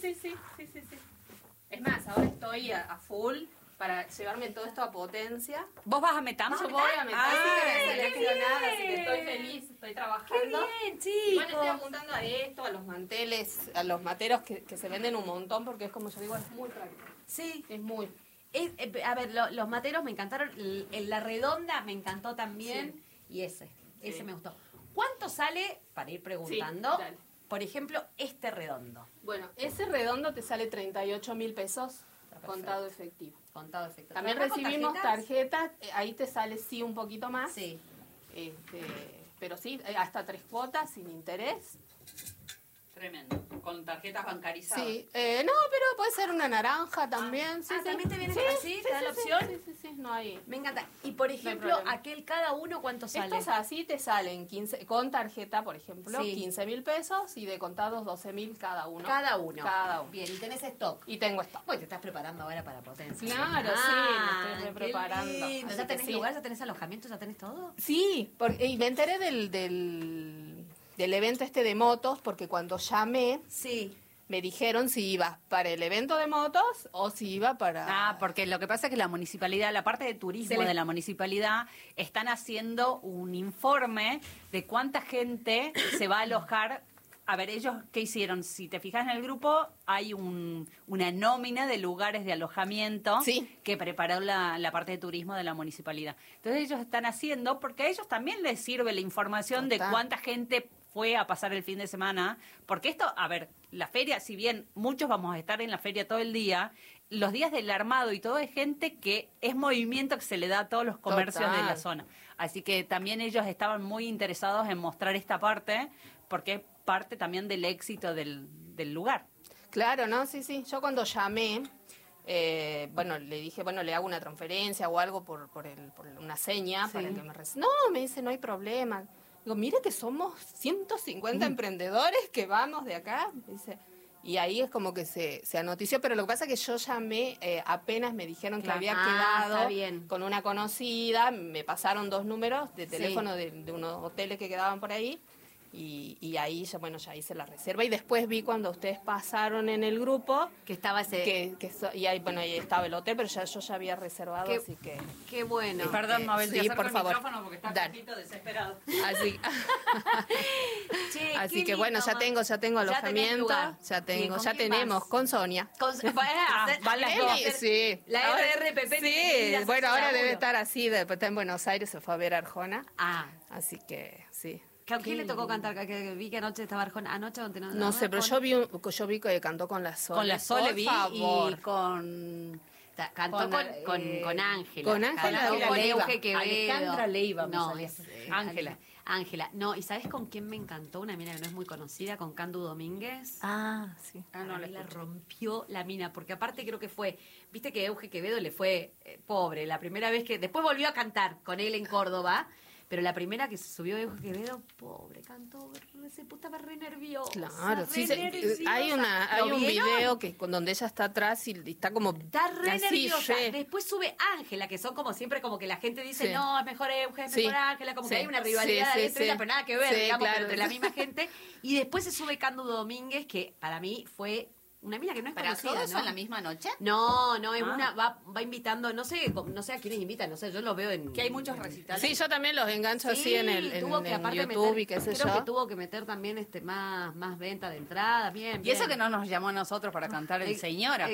sí. Es más, ahora estoy a full para llevarme todo esto a Potencia. ¿Vos vas a Metam? Yo voy a Metam, así que no he seleccionado, así que estoy feliz, estoy trabajando. ¡Qué bien, chicos! Y bueno, estoy apuntando a esto, a los manteles, a los materos que se venden un montón, porque es como yo digo, es muy práctico. Sí. Es muy... a ver, los materos me encantaron, la redonda me encantó también, y ese me gustó. ¿Cuánto sale, para ir preguntando, Sí, dale. por ejemplo, este redondo? Bueno, ese redondo te sale 38.000 pesos, Perfecto. contado efectivo. Contado efecto. También ¿Trabajás con recibimos tarjetas, ahí te sale sí un poquito más. Sí. Pero sí, hasta 3 cuotas sin interés. Tremendo. Con tarjetas bancarizadas. Sí, no, pero puede ser una naranja también. Sí, sí. ¿también te viene así? ¿Te da la opción? Sí, no hay. Me encanta. Y por ejemplo, problema. aquel cada uno, ¿cuánto sale? Estos así te salen 15, con tarjeta, por ejemplo, Sí. 15.000 pesos y de contados 12.000 cada uno. Cada uno. Cada uno. Bien, y tenés stock. Y tengo esto. Pues te estás preparando ahora para Potencia. Claro, sí, me estoy preparando. Qué lindo. Así ¿Ya que tenés sí. lugar? ¿Ya tenés alojamiento? ¿Ya tenés todo? Sí, y me enteré del evento este de motos, porque cuando llamé Sí. me dijeron si iba para el evento de motos o si iba para... Porque lo que pasa es que la municipalidad, la parte de turismo de la municipalidad, están haciendo un informe de cuánta gente se va a alojar. A ver, ellos, ¿qué hicieron? Si te fijas en el grupo, hay una nómina de lugares de alojamiento Sí. que preparó la parte de turismo de la municipalidad. Entonces ellos están haciendo, porque a ellos también les sirve la información de Total. cuánta gente fue a pasar el fin de semana, porque esto, a ver, la feria, si bien muchos vamos a estar en la feria todo el día, los días del armado y todo es gente que es movimiento que se le da a todos los comercios Total. de la zona. Así que también ellos estaban muy interesados en mostrar esta parte, porque es parte también del éxito del lugar. Claro, ¿no? Sí. Yo cuando llamé, bueno, le dije, bueno, le hago una transferencia o algo por una seña para que me... No, me dice, no hay problema. Digo, mire que somos 150 emprendedores que vamos de acá. Dice, y ahí es como que se anotició, pero lo que pasa es que yo llamé, apenas me dijeron que Claro. había Está quedado bien. con una conocida, me pasaron 2 números de teléfono de unos hoteles que quedaban por ahí. Y ahí ya hice la reserva y después vi cuando ustedes pasaron en el grupo Que estaba ese... y ahí estaba el hotel, pero yo ya había reservado, Qué- así que Qué bueno. Perdón, Mabel, te sí, acerco por el favor. micrófono porque está Dale. Carlito desesperado. así, Che, así qué que bueno, lindo, ya tengo Ya tenés alojamiento, lugar. ya Bien, tengo, ¿con ya quién tenemos vas? con Sonia. Van las dos. Sí, La Ahora- RRPP tiene que ir a Sí, hacerse bueno, ahora laburo. debe estar así, después está en Buenos Aires, se fue a ver a Arjona, Ah. así que sí. ¿A quién le tocó cantar? Que vi que anoche estaba Arjona. ¿Anoche o No sé, pero yo vi que cantó con la Sole. Con la Sole por vi favor. y con... Cantó con Ángela. con Ángela Cantó con Leiva. Euge Quevedo. Alejandra Leiva me No, salía. es Ángela. Ángela. No, ¿y sabes con quién me encantó? Una mina que no es muy conocida, con Candu Domínguez. Ah, sí. No, la rompió la mina, porque aparte creo que fue, viste que Euge Quevedo le fue pobre, la primera vez que, después volvió a cantar con él en Córdoba, pero la primera que se subió Euge Quevedo, pobre, cantó, se estaba re nerviosa. Claro, sí, re nerviosa. hay ¿Lo un vieron? video que donde ella está atrás y está como Está re así, nerviosa. re. Después sube Ángela, que son como siempre como que la gente dice, Sí. no, es mejor Euge, es Sí. mejor Ángela, como Sí. que hay una rivalidad Sí, dentro de ella, pero nada que ver, Sí, digamos, claro. pero entre la misma gente. Y después se sube Cándido Domínguez, que para mí fue una mina que no es ¿Para conocida, todos ¿no? en la misma noche? No, es va invitando, no sé a quiénes invitan, no sé, yo lo veo en... Que hay muchos recitales. Sí, yo también los engancho así en tuvo que en aparte YouTube meter, y qué sé creo yo. que tuvo que meter también más venta de entrada, bien. Y eso que no nos llamó a nosotros para cantar el Señora.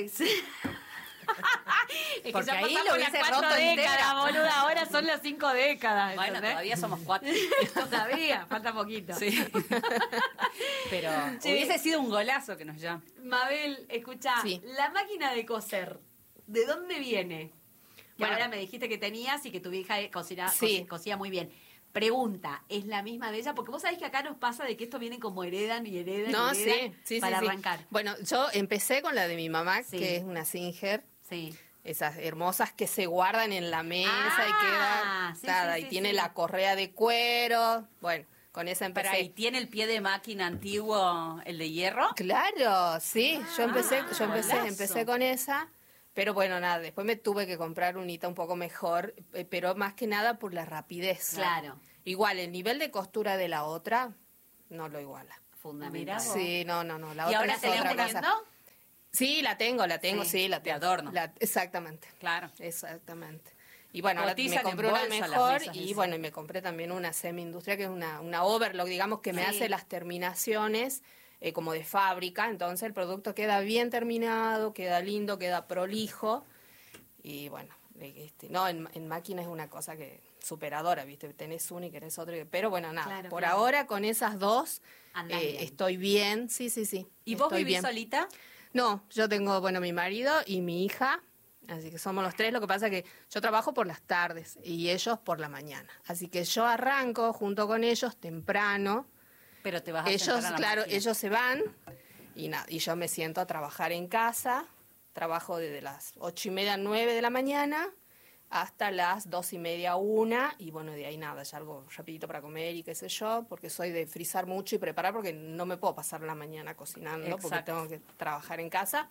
Es que Porque ya ahí pasamos lo las hubiese 4 roto décadas, entera. boluda, ahora son las 5 décadas. Bueno, ¿entendés? todavía somos 4. Todavía, falta poquito. Sí. Pero Sí. hubiese sido un golazo que nos llame. Mabel, escuchá, Sí. la máquina de coser, ¿de dónde viene? Que Bueno. ahora me dijiste que tenías y que tu hija Sí. cosía muy bien. Pregunta, ¿es la misma de ella? Porque vos sabés que acá nos pasa de que esto viene como heredan y heredan No, y heredan sí, para sí. arrancar. Bueno, yo empecé con la de mi mamá, Sí. que es una Singer, Sí. esas hermosas que se guardan en la mesa y queda sí, nada, sí, y sí, tiene sí. la correa de cuero. Bueno, con esa Pero empecé. ahí tiene el pie de máquina antiguo, el de hierro. Claro, sí, yo golazo. empecé con esa, pero bueno, nada, después me tuve que comprar unita un poco mejor, pero más que nada por la rapidez. Claro. Igual, el nivel de costura de la otra no lo iguala. Fundamental. Mirá vos. Sí, no, la ¿Y otra ahora es tenés otra una cosa. ¿no? Sí, la tengo, sí, la de tengo. adorno. Exactamente. Claro. Exactamente. Y bueno, ahora Cotizan me compré en una bolsa las mejor mesas y esas. bueno, y me compré también una semi-industria que es una overlock, digamos, que me Sí. hace las terminaciones como de fábrica. Entonces el producto queda bien terminado, queda lindo, queda prolijo. Y bueno, no, en máquina es una cosa que superadora, ¿viste? Tenés uno y querés otro. Pero bueno, nada, Claro, por claro. ahora con esas dos Andás bien. estoy bien. Sí, sí, sí. ¿Y vos estoy vivís bien. solita? No, yo tengo, bueno, mi marido y mi hija, así que somos los tres. Lo que pasa es que yo trabajo por las tardes y ellos por la mañana. Así que yo arranco junto con ellos temprano. Pero te vas a Ellos, sentar a la claro, máquina. ellos se van y nada, y yo me siento a trabajar en casa. Trabajo desde las 8:30, 9 de la mañana hasta las 2:30, 1, y bueno, de ahí nada, ya algo rapidito para comer y qué sé yo, porque soy de frizar mucho y preparar, porque no me puedo pasar la mañana cocinando, porque Exacto. tengo que trabajar en casa.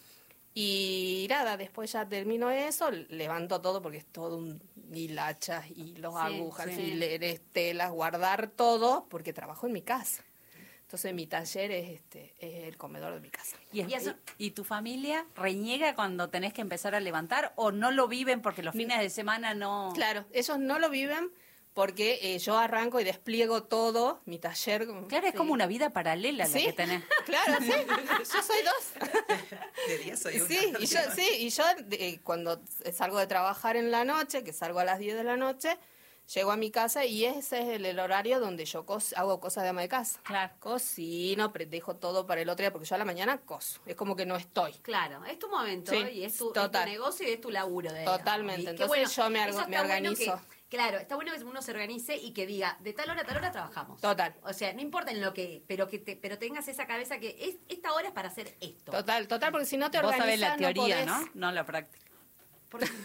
Y nada, después ya termino eso, levanto todo, porque es todo un hilachas, hilos, Sí, agujas, sí. alfileres, telas, guardar todo, porque trabajo en mi casa. Entonces mi taller es el comedor de mi casa. ¿Y tu familia reniega cuando tenés que empezar a levantar o no lo viven porque los fines de semana no...? Claro, ellos no lo viven porque yo arranco y despliego todo, mi taller. Claro, es como una vida paralela la ¿Sí? que tenés. Claro, sí, yo soy dos. De día soy una. Y yo cuando salgo de trabajar en la noche, que salgo a las 10 de la noche, llego a mi casa y ese es el horario donde yo hago cosas de ama de casa. Claro. Cocino, dejo todo para el otro día, porque yo a la mañana coso. Es como que no estoy. Claro, es tu momento Sí, y es tu total. negocio y es tu laburo. Totalmente. Y qué Entonces yo me eso está bueno organizo. Claro, está bueno que uno se organice y que diga, de tal hora a tal hora trabajamos. Total. O sea, no importa en lo que, pero tengas esa cabeza que esta hora es para hacer esto. Total, porque si no te Vos organizas, sabés la teoría, no podés. ¿no? No la práctica. ¿Por qué?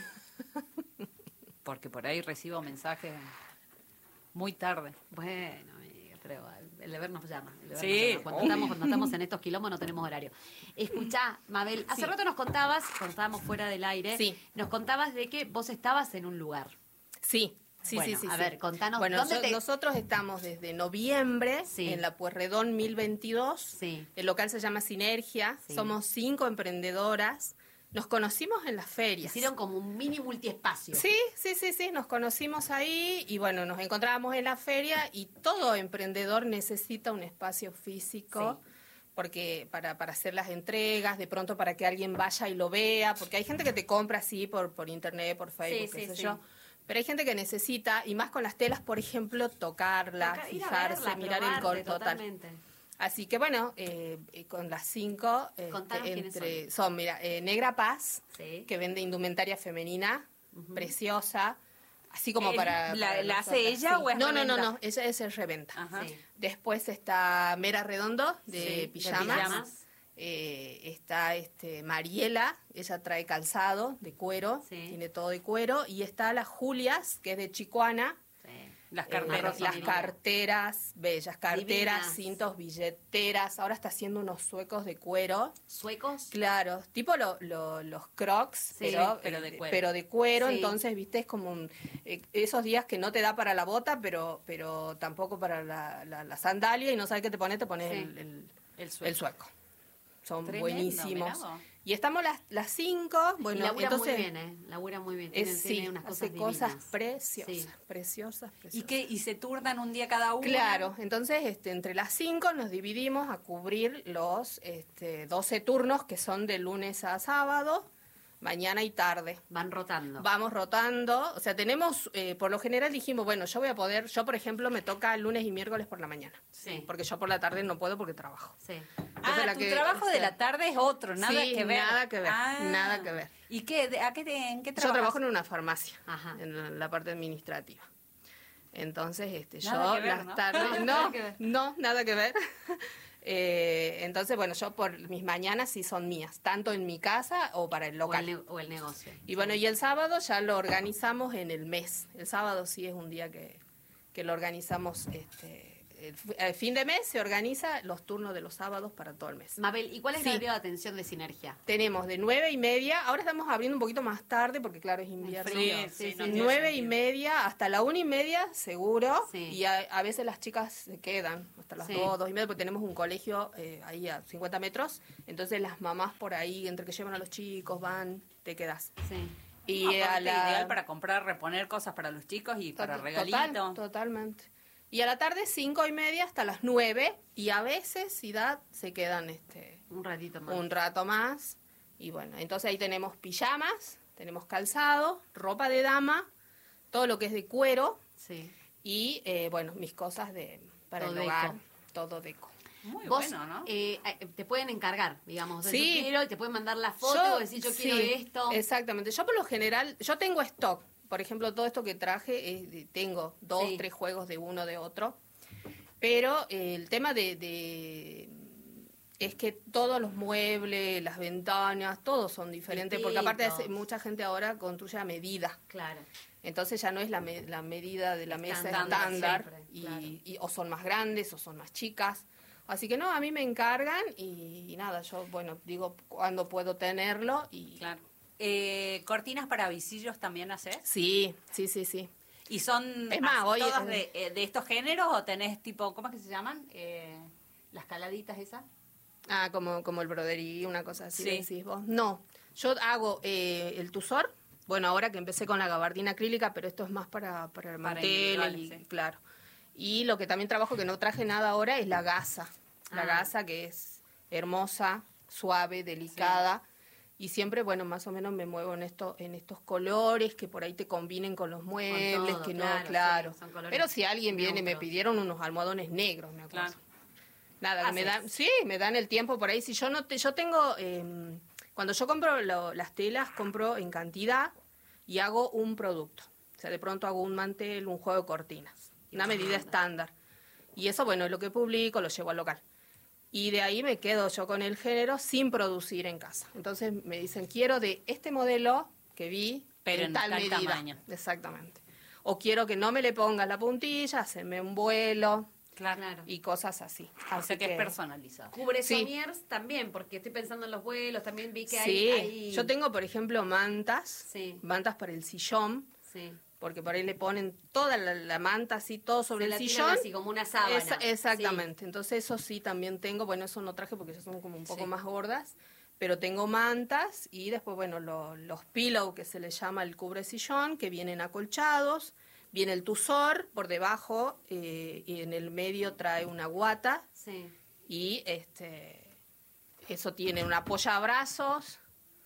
Porque por ahí recibo mensajes muy tarde. Bueno, amiga, pero el deber nos llama. Sí, Cuando estamos en estos quilombos no tenemos horario. Escuchá, Mabel, hace Sí. rato nos contabas, cuando estábamos fuera del aire, Sí. nos contabas de que vos estabas en un lugar. Sí. Bueno, Sí. a ver, contanos, Bueno, ¿dónde nosotros estamos desde noviembre Sí. en la Pueyrredón 1022. Sí. El local se llama Sinergia. Sí. Somos 5 emprendedoras. Nos conocimos en las ferias. Hicieron como un mini multiespacio. Sí. Nos conocimos ahí y bueno, nos encontrábamos en la feria y todo emprendedor necesita un espacio físico. Sí. Porque para hacer las entregas, de pronto para que alguien vaya y lo vea, porque hay gente que te compra así por internet, por Facebook, Sí, qué sé sí. yo. Pero hay gente que necesita, y más con las telas, por ejemplo, tocarlas, Ir a fijarse, verla, mirar el probarte, color total. totalmente. Así que bueno, con las 5, Contanos quiénes son, mira, Negra Paz, Sí. que vende indumentaria femenina, preciosa, así como para... ¿La para hace nosotras, ella o es No, reventa? ella es reventa. Ajá. Sí. Después está Mera Redondo, de Sí, de pijamas. pijamas. Está Mariela, ella trae calzado de cuero, Sí. tiene todo de cuero. Y está las Julias, que es de Chicuana. Sí. Las carteras. carteras. Las carteras, bellas carteras, Divinas. cintos, billeteras. Ahora está haciendo unos suecos de cuero. ¿Suecos? Claro, tipo los Crocs, Sí, pero de cuero. pero de cuero. Sí. Entonces, viste, es como esos días que no te da para la bota, pero tampoco para la sandalia, y no sabes qué te pones Sí. El el sueco. Son Tremendo, buenísimos. mirá vos. Y estamos las 5, bueno, y labura entonces muy bien, ¿eh? Labura muy bien. Tiene sí, unas cosas hace cosas divinas. preciosas, Sí. preciosas. ¿Y se turnan un día cada uno? Claro, entonces entre las 5 nos dividimos a cubrir los 12 turnos, que son de lunes a sábado, mañana y tarde. Van rotando. Vamos rotando, o sea, tenemos, por lo general dijimos, bueno, yo por ejemplo, me toca lunes y miércoles por la mañana. Sí. Porque yo por la tarde no puedo porque trabajo. Sí. Entonces, la Tu que- trabajo de la tarde es otro, nada Sí, que ver. nada que ver, nada que ver. ¿Y qué, en qué Yo trabajas? trabajo en una farmacia, Ajá. en la parte administrativa. Entonces, Nada yo que ver, las ¿no? tardes... Nada No, que ver. no, nada que ver. Entonces, bueno, yo por mis mañanas sí son mías, tanto en mi casa o para el local. O el negocio. Y bueno, y el sábado ya lo organizamos en el mes. El sábado sí es un día que lo organizamos fin de mes se organiza los turnos de los sábados para todo el mes. Mabel, ¿y cuál es el horario de atención de Sinergia? Tenemos de 9:30, ahora estamos abriendo un poquito más tarde porque claro es invierno. Sí, no 9:30 hasta la 1:30 seguro, Sí. y a veces las chicas se quedan hasta las 2:30 porque tenemos un colegio ahí a 50 metros, entonces las mamás por ahí, entre que llevan a los chicos, van, te quedas. Sí. Y ideal para comprar, reponer cosas para los chicos y para regalitos. Totalmente. Y a la tarde 5:30 hasta las 9, y a veces, si da, se quedan un ratito más. un rato más. Y bueno, entonces ahí tenemos pijamas, tenemos calzado, ropa de dama, todo lo que es de cuero, Sí. y bueno, mis cosas para Todo el hogar, deco. todo deco. Muy Vos, bueno, ¿no? te pueden encargar, digamos. O sea, Sí. yo quiero, y te pueden mandar la foto, o decir yo quiero sí, esto. Exactamente. Yo por lo general, yo tengo stock. Por ejemplo, todo esto que traje, tengo 2, 3 juegos de uno, de otro. Pero el tema es que todos los muebles, las ventanas, todos son diferentes. Porque aparte Distintos. mucha gente ahora construye a medida. Claro. Entonces ya no es la medida de la mesa Estándar, estándar. siempre, claro. O son más grandes o son más chicas. Así que no, a mí me encargan y nada, yo, bueno, digo cuándo puedo tenerlo y... Claro. ¿Cortinas para visillos también haces? Sí. ¿Y son Es más, así hoy- todas de estos géneros o tenés tipo, ¿cómo es que se llaman? Las caladitas esas. Ah, como el broderí, una cosa así, Sí. decís vos. No, yo hago el tusor, bueno, ahora que empecé con la gabardina acrílica, pero esto es más para el mantel, individuales, y sí. claro. Y lo que también trabajo, que no traje nada ahora, es la gasa. La gasa, que es hermosa, suave, delicada. Y siempre, bueno, más o menos me muevo en estos colores que por ahí te combinen con los muebles, todo, que claro, no, claro. sí, son colores Pero si alguien viene y me neutros. pidieron unos almohadones negros, me acuerdo. Claro. Nada, que me Haces. dan, sí, me dan el tiempo por ahí. Si yo no yo tengo, cuando yo compro las telas, compro en cantidad y hago un producto. O sea, de pronto hago un mantel, un juego de cortinas, una medida estándar. Y eso, bueno, es lo que publico, lo llevo al local. Y de ahí me quedo yo con el género sin producir en casa. Entonces me dicen, quiero de este modelo que vi, Pero en tal tal medida. tamaño. Exactamente. O quiero que no me le pongas la puntilla, hacerme un vuelo Claro. y cosas así. O Así sea que es personalizado. Cubre Sí. somiers también, porque estoy pensando en los vuelos, también vi que Sí, hay... yo tengo, por ejemplo, mantas, Sí. mantas para el sillón, Sí. porque por ahí le ponen toda la manta así, todo sobre Se el la tiran sillón. así, como una sábana. Exactamente, entonces eso sí también tengo, bueno, eso no traje porque ya son como un poco Sí. más gordas, pero tengo mantas y después, bueno, los pillow, que se les llama el cubre sillón, que vienen acolchados, viene el tusor por debajo y en el medio trae una guata Sí. y eso tiene un apoyabrazos,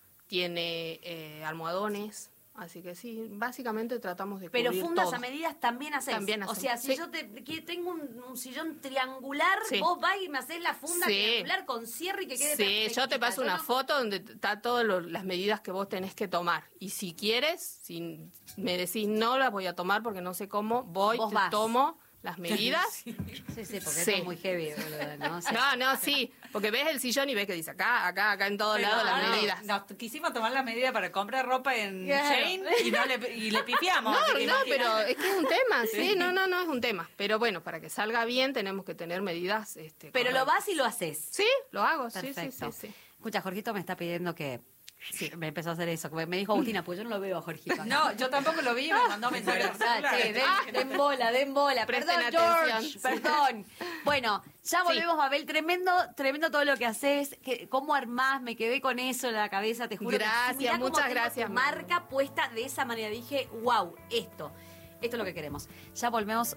tiene almohadones, así que sí, básicamente tratamos de Pero cubrir fundas todo. a medidas también haces. También O hacemos, sea, si sí. yo que tengo un sillón triangular, Sí. vos vas y me haces la funda Sí. triangular con cierre y que quede Sí, yo perfectita. te paso una no- foto donde está todas las medidas que vos tenés que tomar. Y si quieres, si me decís no las voy a tomar porque no sé cómo, voy, Vos te vas. tomo las medidas. Sí, porque Sí. eso es muy heavy, boludo, ¿no? O sea, No, sí, porque ves el sillón y ves que dice acá, en todos lados las medidas. Nos quisimos tomar la medida para comprar ropa en Claro. Shane y le pifiamos. así que No, imagínate. pero es que es un tema, sí, no, es un tema. Pero bueno, para que salga bien tenemos que tener medidas. pero lo correctas. vas y lo haces. Sí, lo hago, Perfecto. sí. Escucha, Jorgito me está pidiendo que... Sí, me empezó a hacer eso. que Me dijo Agustina, pues yo no lo veo a Jorgito. No, yo tampoco lo vi y me mandó mensaje al celular. Che, den bola. Presten Perdón, George, atención. perdón. Bueno, ya volvemos, Mabel. Tremendo todo lo que haces. ¿Cómo armás? Me quedé con eso en la cabeza, te juro. que Gracias, mirá cómo muchas tengo gracias, tu Manu. marca puesta de esa manera. Dije, wow, esto es lo que queremos. Ya volvemos.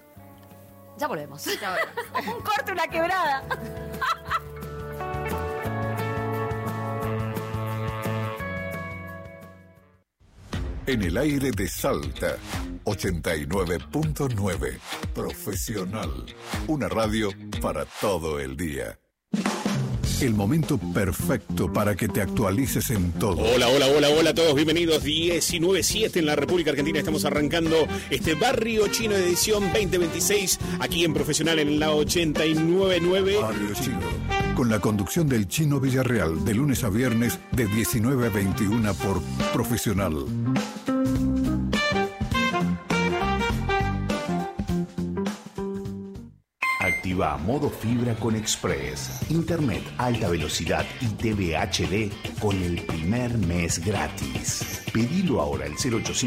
Un corte, una quebrada. En el aire de Salta, 89.9. Profesional. Una radio para todo el día. El momento perfecto para que te actualices en todo. Hola a todos, bienvenidos. 19:07 en la República Argentina. Estamos arrancando este Barrio Chino de edición 2026 aquí en Profesional en la 89.9. Barrio Chino. Con la conducción del Chino Villarreal de lunes a viernes de 19 a 21 por Profesional. Activa Activa modo fibra con Express. Internet alta velocidad y TV HD con el primer mes gratis. Pedilo ahora al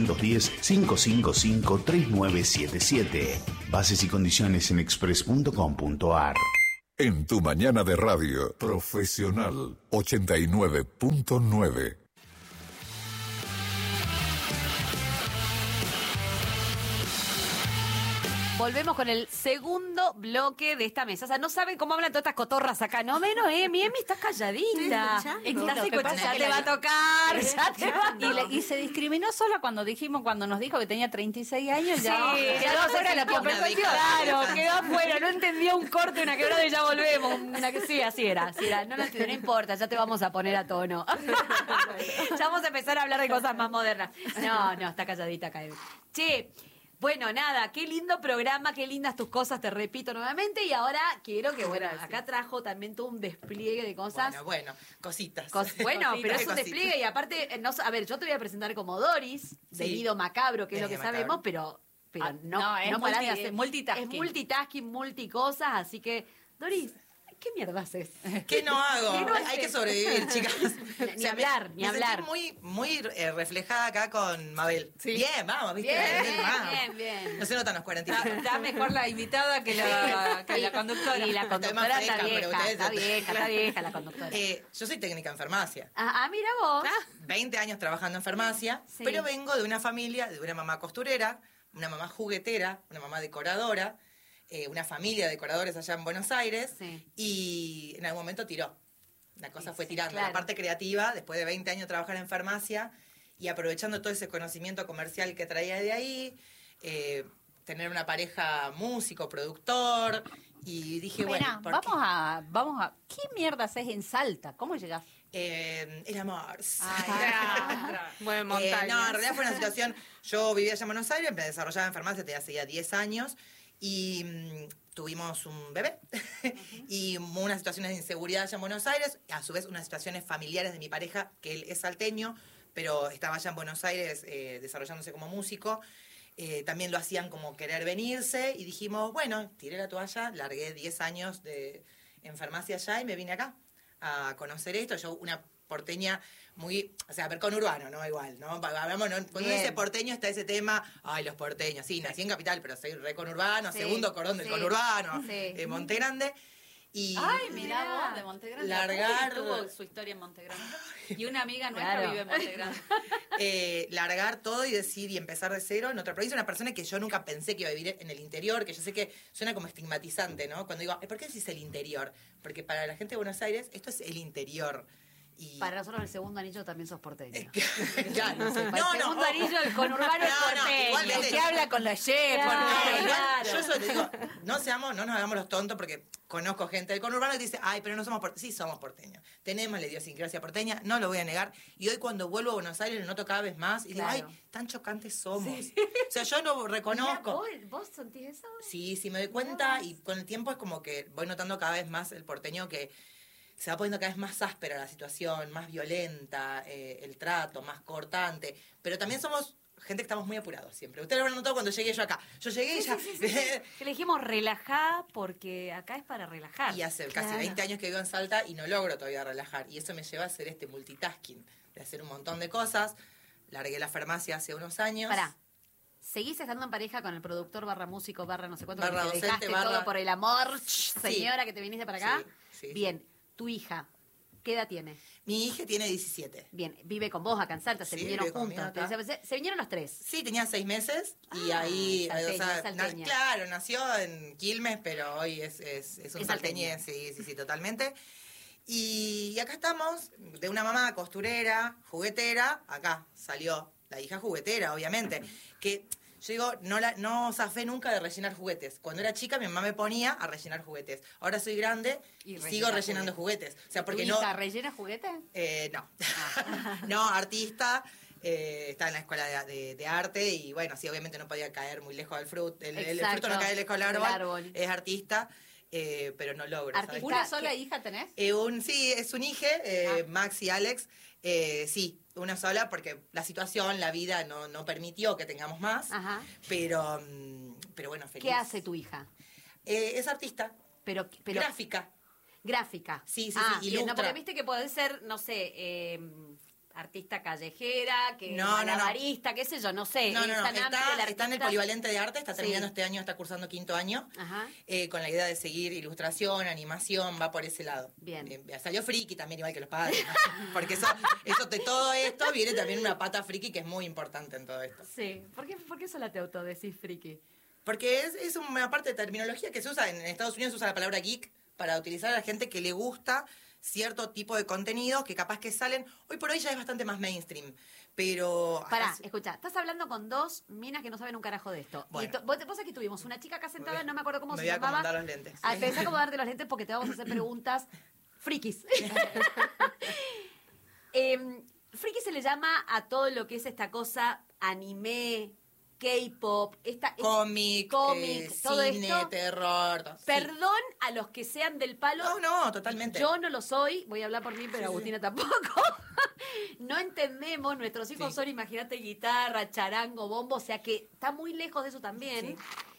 0810-555-3977. Bases y condiciones en express.com.ar. En tu mañana de radio, Profesional 89.9. Volvemos con el segundo bloque de esta mesa. O sea, no saben cómo hablan todas estas cotorras acá. No menos, Emi estás calladita. Estás escuchando. Ya te va a tocar, ya te va a tocar. Y se discriminó sola cuando nos dijo que tenía 36 años. Ya quedó afuera la perfección. Claro, quedó afuera. No entendió un corte, una quebrada y ya volvemos. Sí, así era. No lo entiendo, no importa, ya te vamos a poner a tono. Ya vamos a empezar a hablar de cosas más modernas. No, está calladita acá. Che, bueno, nada, qué lindo programa, qué lindas tus cosas, te repito nuevamente. Y ahora quiero que, acá trajo también todo un despliegue de cosas. Bueno, cositas. Pero es un despliegue y aparte, a ver, yo te voy a presentar como Doris, de Nido Macabro, que es lo que sabemos, pero no parás de hacer multitasking. Es multitasking, multicosas, así que, Doris, ¿qué mierda haces? ¿Qué no hago? Hay que sobrevivir, chicas. Ni hablar. Me sentí muy reflejada acá con Mabel. Sí. Bien, vamos, ¿viste? Bien. No se notan los 40. Está mejor la invitada que la conductora. Y la conductora está vieja la conductora. Yo soy técnica en farmacia. Mira vos. 20 años trabajando en farmacia, pero vengo de una familia, de una mamá costurera, una mamá juguetera, una mamá decoradora, una familia de decoradores allá en Buenos Aires, y en algún momento tiró. La cosa fue tirando. Claro. La parte creativa, después de 20 años de trabajar en farmacia, y aprovechando todo ese conocimiento comercial que traía de ahí, tener una pareja músico, productor, y dije, vamos a... ¿Qué mierda haces en Salta? ¿Cómo llegás? El amor. Bueno, montaña. No, en realidad fue una situación... Yo vivía allá en Buenos Aires, me desarrollaba en farmacia desde hace ya 10 años, y tuvimos un bebé y unas situaciones de inseguridad allá en Buenos Aires, a su vez unas situaciones familiares de mi pareja, que él es salteño, pero estaba allá en Buenos Aires desarrollándose como músico. También lo hacían como querer venirse y dijimos, bueno, tiré la toalla, largué 10 años en farmacia allá y me vine acá a conocer esto. Yo, una porteña muy, o sea, conurbano, ¿no? Igual, ¿no? Hablamos, ¿no? Cuando uno dice porteño está ese tema, ay, los porteños, sí, nací en Capital, pero soy re conurbano, segundo cordón del conurbano, Monte Grande. Y mirá vos, de Monte Grande. Largar... Tuvo su historia en Monte Grande. Y una amiga nuestra vive en Monte Grande. Largar todo y decir y empezar de cero en otra provincia. Una persona que yo nunca pensé que iba a vivir en el interior, que yo sé que suena como estigmatizante, ¿no? Cuando digo, ¿por qué decís el interior? Porque para la gente de Buenos Aires esto es el interior. Y... Para nosotros el segundo anillo también sos porteño. Claro, el segundo anillo, el conurbano es porteño. El que habla con la chef. Yo eso te digo, no nos hagamos los tontos, porque conozco gente del conurbano que dice, ay, pero no somos porteños. Sí, somos porteños. Tenemos la idiosincrasia porteña, no lo voy a negar. Y hoy cuando vuelvo a Buenos Aires lo noto cada vez más y digo, ay, tan chocantes somos. Sí. O sea, yo no reconozco. ¿Vos sentís eso? Sí, me doy cuenta y con el tiempo es como que voy notando cada vez más el porteño que se va poniendo cada vez más áspera la situación, más violenta, el trato, más cortante. Pero también somos gente que estamos muy apurados siempre. Ustedes lo habrán notado cuando llegué yo acá. Yo llegué y ya... Que le dijimos relajá porque acá es para relajar. Y hace casi 20 años que vivo en Salta y no logro todavía relajar. Y eso me lleva a hacer este multitasking, de hacer un montón de cosas. Largué la farmacia hace unos años. Pará. ¿Seguís estando en pareja con el productor / músico / no sé cuánto? Barra que te docente, dejaste todo por el amor, señora, que te viniste para acá? Sí. Bien. ¿Tu hija qué edad tiene? Mi hija tiene 17. Bien, vive con vos acá en Salta, se vinieron juntos. ¿Se vinieron los tres? Sí, tenía 6 meses y ahí... Salteña. Claro, nació en Quilmes, pero hoy es un salteñé, sí, totalmente. Y acá estamos, de una mamá costurera, juguetera, acá salió la hija juguetera, obviamente, que... Yo digo, no zafé nunca de rellenar juguetes. Cuando era chica, mi mamá me ponía a rellenar juguetes. Ahora soy grande y sigo rellenando juguetes. O sea, porque ¿Tu hija rellena juguetes? No. No, artista. Está en la escuela de arte y, bueno, sí, obviamente no podía caer muy lejos del fruto. El fruto no cae lejos del árbol. Es artista. Pero no logro. ¿Sabes? ¿Una sola hija tenés? Sí, es un hijo, Max y Alex. Sí, una sola, porque la situación, la vida no permitió que tengamos más. Ajá. Pero bueno, feliz. ¿Qué hace tu hija? Es artista. Pero Gráfica. Sí, Bien, no, ilustra. porque viste que puede ser, no sé, artista callejera, que No. malabarista, qué sé yo, no sé. No, es tan amplio el está en el artista. polivalente de arte, está terminando Sí. este año, está cursando 5º año, Ajá. con la idea de seguir ilustración, animación, va por ese lado. Bien. Salió friki también, igual que los padres, ¿no? Porque eso de todo esto viene también una pata friki que es muy importante en todo esto. Sí. ¿Por qué sola te autodecís friki? Porque es una parte de terminología que se usa, en Estados Unidos se usa la palabra geek para utilizar a la gente que le gusta cierto tipo de contenidos que capaz que salen, hoy por hoy ya es bastante más mainstream, pero... Pará, escucha, estás hablando con dos minas que no saben un carajo de esto. Bueno. Y vos sabés que tuvimos una chica acá sentada, no me acuerdo cómo Me se voy a llamaba. acomodar los lentes. Pensá a acomodarte los lentes porque te vamos a hacer preguntas frikis. Friki se le llama a todo lo que es esta cosa anime, K-pop, Cómic, todo cine, esto. terror. Sí. Perdón a los que sean del palo. No, totalmente. Yo no lo soy, voy a hablar por mí, pero Agustina tampoco. No entendemos, nuestros hijos son, imagínate, guitarra, charango, bombo, o sea que está muy lejos de eso también.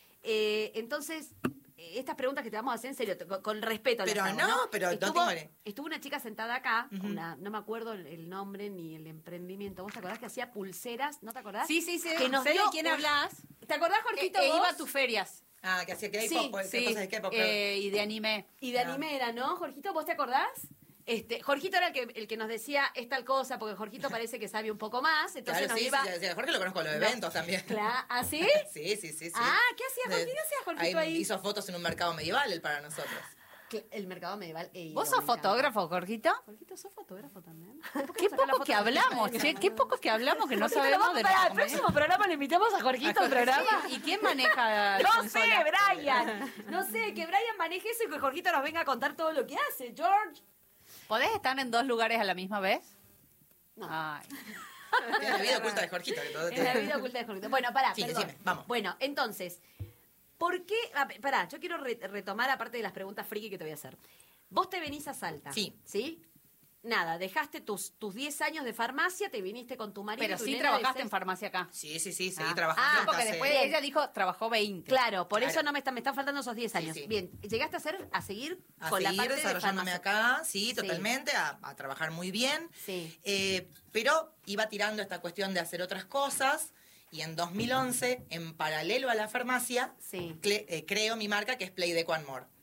Entonces, estas preguntas que te vamos a hacer en serio, con respeto. Pero las hago, no, pero no estuvo, tengo ni- estuvo una chica sentada acá, no me acuerdo el nombre ni el emprendimiento. ¿Vos te acordás que hacía pulseras? ¿No te acordás? Sí, Que nos sé de dio quién un- hablas. ¿Te acordás, Jorgito? vos? Iba a tus ferias. Ah, que hacía K-pop, Sí, cosas de K-pop. Y de anime. Y de anime era, ¿no? Jorgito, ¿vos te acordás? Jorgito era el que nos decía es tal cosa, porque Jorgito parece que sabe un poco más, entonces Claro, nos sí, iba... sí, Jorge lo conozco en los eventos también. ¿Ah, sí? Sí. Ah, ¿qué hacía Jorge? ¿Qué hacía Jorgito ahí? Hizo fotos en un mercado medieval, él para nosotros. El mercado medieval. ¿Vos sos fotógrafo, Jorgito? Jorgito, ¿sos fotógrafo también? Qué poco que hablamos, che, qué poco que hablamos que no sabemos de Para el la próximo programa le invitamos a Jorgito al programa. ¿Y quién maneja la No sé, consola? Brian. No sé, que Brian maneje eso y que Jorgito nos venga a contar todo lo que hace. George. ¿Podés estar en 2 lugares a la misma vez? No. Ay. Tiene la vida oculta de Jorgito. Que todo En la vida oculta de Jorgito. Bueno, pará, Sí, perdón. decime, vamos. Bueno, entonces, ¿por qué? Pará, yo quiero retomar aparte de las preguntas friki que te voy a hacer. Vos te venís a Salta. Sí. ¿Sí? Nada, dejaste tus 10 años de farmacia, te viniste con tu marido. Pero y tu sí nena de trabajaste 6. en farmacia acá. Sí, seguí Ah. trabajando. Ah, hasta Porque hace- después Bien. ella dijo, trabajó 20. Claro, por Claro. eso no me están faltando esos 10 años. Sí. Bien, llegaste a seguir a con la seguir parte de desarrollándome farmacia. acá, sí, totalmente, a trabajar muy bien. Sí. Pero iba tirando esta cuestión de hacer otras cosas y en 2011, en paralelo a la farmacia, Sí. creo mi marca que es Play Deco and More.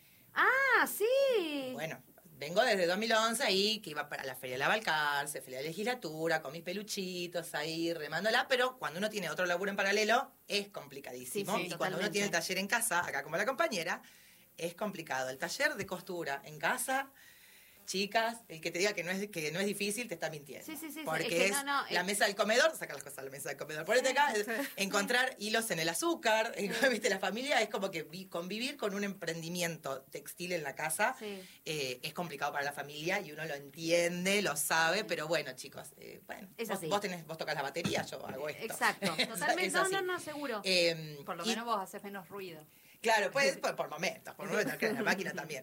Ah, sí. Bueno, vengo desde 2011 ahí, que iba para la Feria de la Balcarce, Feria de la Legislatura, con mis peluchitos ahí, remándola, pero cuando uno tiene otro laburo en paralelo, es complicadísimo. Sí, sí, y cuando uno totalmente. tiene el taller en casa, acá como la compañera, es complicado. El taller de costura en casa, chicas, el que te diga que no es difícil, te está mintiendo. Sí, sí, sí, sí. Porque Es que es no, la mesa del comedor, saca las cosas a la mesa del comedor. Ponete acá, encontrar hilos en el azúcar, ¿viste? La familia es como que convivir con un emprendimiento textil en la casa Sí. es complicado para la familia y uno lo entiende, lo sabe, pero bueno, chicos, bueno, Es así. vos tocas la batería, yo hago esto. Exacto, Es totalmente. así. No, seguro. Por lo y- menos vos haces menos ruido. Claro, pues por momentos, que la máquina también.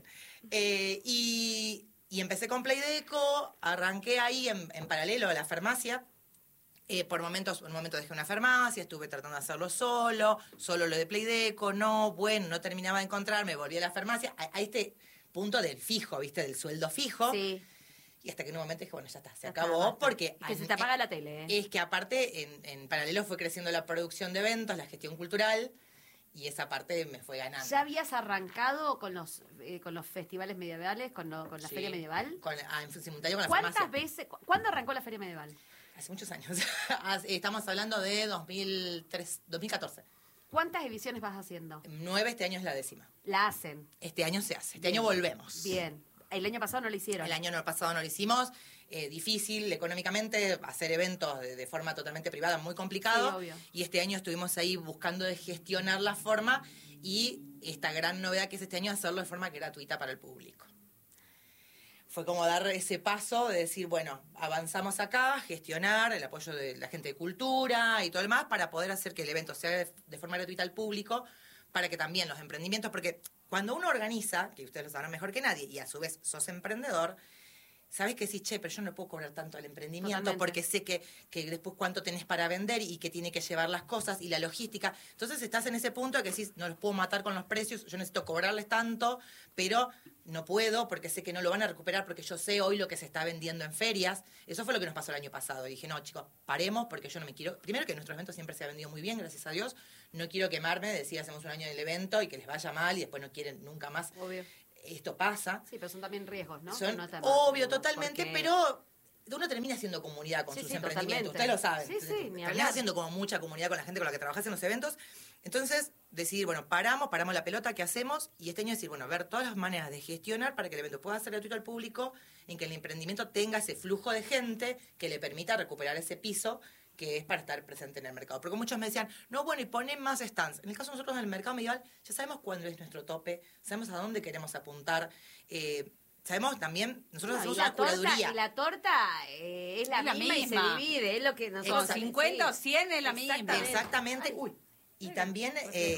Y empecé con Play Deco, arranqué ahí en paralelo a la farmacia. Un momento dejé una farmacia, estuve tratando de hacerlo solo lo de Play Deco, no terminaba de encontrar, me volví a la farmacia, a este punto del fijo, ¿viste? Del sueldo fijo. Sí. Y hasta que en un momento dije, bueno, ya está, se Ya acabó, está, basta. porque... Es que se te apaga la tele, ¿eh? Es que aparte, en paralelo fue creciendo la producción de eventos, la gestión cultural, y esa parte me fue ganando. ¿Ya habías arrancado con los festivales medievales, con la Sí, feria medieval? En simultáneo con la ¿Cuántas farmacia. veces? ¿Cuándo arrancó la feria medieval? Hace muchos años. Estamos hablando de 2014. ¿Cuántas ediciones vas haciendo? 9, este año es la 10ª. La hacen. Este año se hace, este Bien. año volvemos. Bien. El año pasado no lo hicieron. El año pasado no lo hicimos. Difícil económicamente, hacer eventos de forma totalmente privada, muy complicado. Sí, obvio. Y este año estuvimos ahí buscando de gestionar la forma y esta gran novedad que es este año hacerlo de forma gratuita para el público. Fue como dar ese paso de decir, bueno, avanzamos acá, gestionar el apoyo de la gente de cultura y todo lo demás para poder hacer que el evento sea de forma gratuita al público, para que también los emprendimientos, porque cuando uno organiza, que ustedes lo sabrán mejor que nadie, y a su vez sos emprendedor, sabes que sí, che, pero yo no puedo cobrar tanto el emprendimiento Totalmente. porque sé que después cuánto tenés para vender y que tiene que llevar las cosas y la logística. Entonces estás en ese punto de que decís, no los puedo matar con los precios, yo necesito cobrarles tanto, pero no puedo porque sé que no lo van a recuperar porque yo sé hoy lo que se está vendiendo en ferias. Eso fue lo que nos pasó el año pasado. Y dije, no, chicos, paremos porque yo no me quiero... Primero que nuestro evento siempre se ha vendido muy bien, gracias a Dios. No quiero quemarme, decir, hacemos un año del evento y que les vaya mal y después no quieren nunca más. Obvio. Esto pasa. Sí, pero son también riesgos, ¿no? Son, Que no está mal, obvio, digamos, totalmente, porque- pero uno termina haciendo comunidad con Sí, sus sí, emprendimientos. totalmente. Ustedes lo saben. Sí, sí, ni Terminás hablar. haciendo como mucha comunidad con la gente con la que trabajas en los eventos. Entonces, decidir, bueno, paramos la pelota, ¿qué hacemos? Y este año decir, bueno, ver todas las maneras de gestionar para que el evento pueda ser gratuito al público, en que el emprendimiento tenga ese flujo de gente que le permita recuperar ese piso que es para estar presente en el mercado. Porque muchos me decían, no, bueno, y ponen más stands. En el caso de nosotros en el mercado medieval, ya sabemos cuándo es nuestro tope, sabemos a dónde queremos apuntar. Sabemos también, nosotros No, hacemos y la una curaduría. torta, y la torta es la Es la misma y se misma. divide, es lo que nosotros... Con 50 o 100 es la misma. Exactamente. Ay. Y también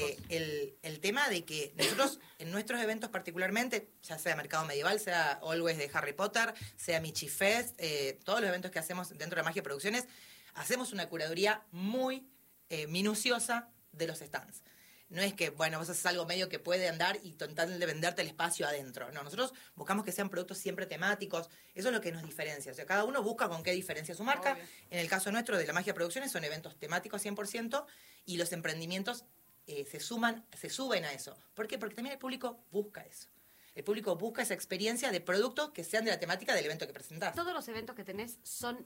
el tema de que nosotros en nuestros eventos particularmente, ya sea Mercado Medieval, sea Always de Harry Potter, sea Michi Fest, todos los eventos que hacemos dentro de Magia Producciones, hacemos una curaduría muy minuciosa de los stands. No es que, bueno, vos haces algo medio que puede andar y tratar de venderte el espacio adentro. No, nosotros buscamos que sean productos siempre temáticos. Eso es lo que nos diferencia. O sea, cada uno busca con qué diferencia su marca. Obvio. En el caso nuestro de la Magia Producciones son eventos temáticos 100% y los emprendimientos se suben a eso. ¿Por qué? Porque también el público busca eso. El público busca esa experiencia de productos que sean de la temática del evento que presentás. Todos los eventos que tenés son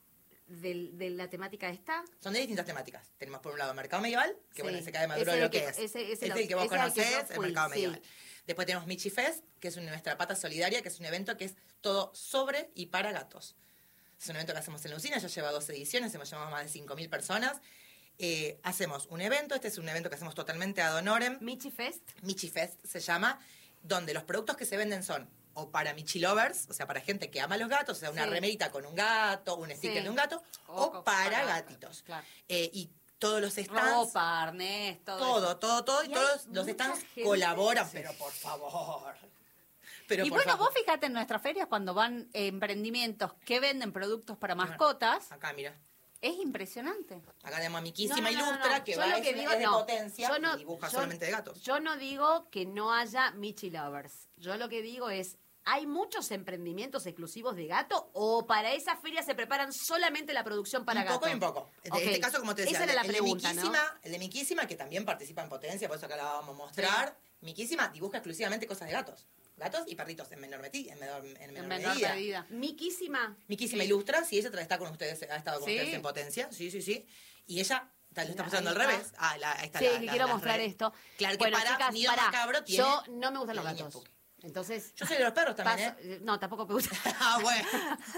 de la temática esta. Son de distintas temáticas. Tenemos por un lado Mercado Medieval, que Sí. bueno, se cae maduro Ese de lo el que- que es. ese es lo- el que vos ese al que yo conocés, el fui, Mercado sí. Medieval. Después tenemos Michi Fest, que es nuestra pata solidaria, que es un evento que es todo sobre y para gatos. Es un evento que hacemos en Lucina, ya lleva 12 ediciones, hemos llamado más de 5.000 personas. Hacemos un evento, este es un evento que hacemos totalmente ad honorem. Michi Fest. Michi Fest se llama, donde los productos que se venden son o para Michi Lovers, o sea, para gente que ama los gatos, o sea, una Sí. remerita con un gato, un sticker Sí. de un gato, o para gatitos. Claro. Y todos los stands, Ropa, arnés, todo. todo, y Y hay todos los mucha stands gente. colaboran, Sí. pero por favor. Pero Y por bueno, favor. vos fíjate en nuestras ferias cuando van emprendimientos que venden productos para mascotas, Acá, mira. es impresionante. Acá tenemos a Miquísima No, no, no, Ilustra, no. que Yo va lo es, que una- digo, es de no. potencia Yo no- y dibuja yo- solamente de gatos. Yo no digo que no haya Michi Lovers. Yo lo que digo es, ¿hay muchos emprendimientos exclusivos de gato o para esa feria se preparan solamente la producción para un gato? poco y un poco. En Ok. este caso, como te decía, Esa era la el de pregunta, ¿no? Miquísima, el de Miquísima, que también participa en potencia, por eso acá la vamos a mostrar. Miquísima dibuja exclusivamente cosas de gatos. Gatos y perritos en menor, En menor medida. Miquísima. Miquísima Ilustra, sí, ella está con ustedes, ha estado con Sí. ustedes en potencia, sí. Y ella, lo está Mira, mostrando ahí al está. revés. Ahí está Sí, la- que la- quiero las mostrar redes. esto. Claro que Bueno, para chicas, Nido pará. Macabro tiene Yo no me gustan los la línea gatos. Puki. Entonces, Yo soy de los perros también, paso- no, tampoco me gusta. Ah, bueno.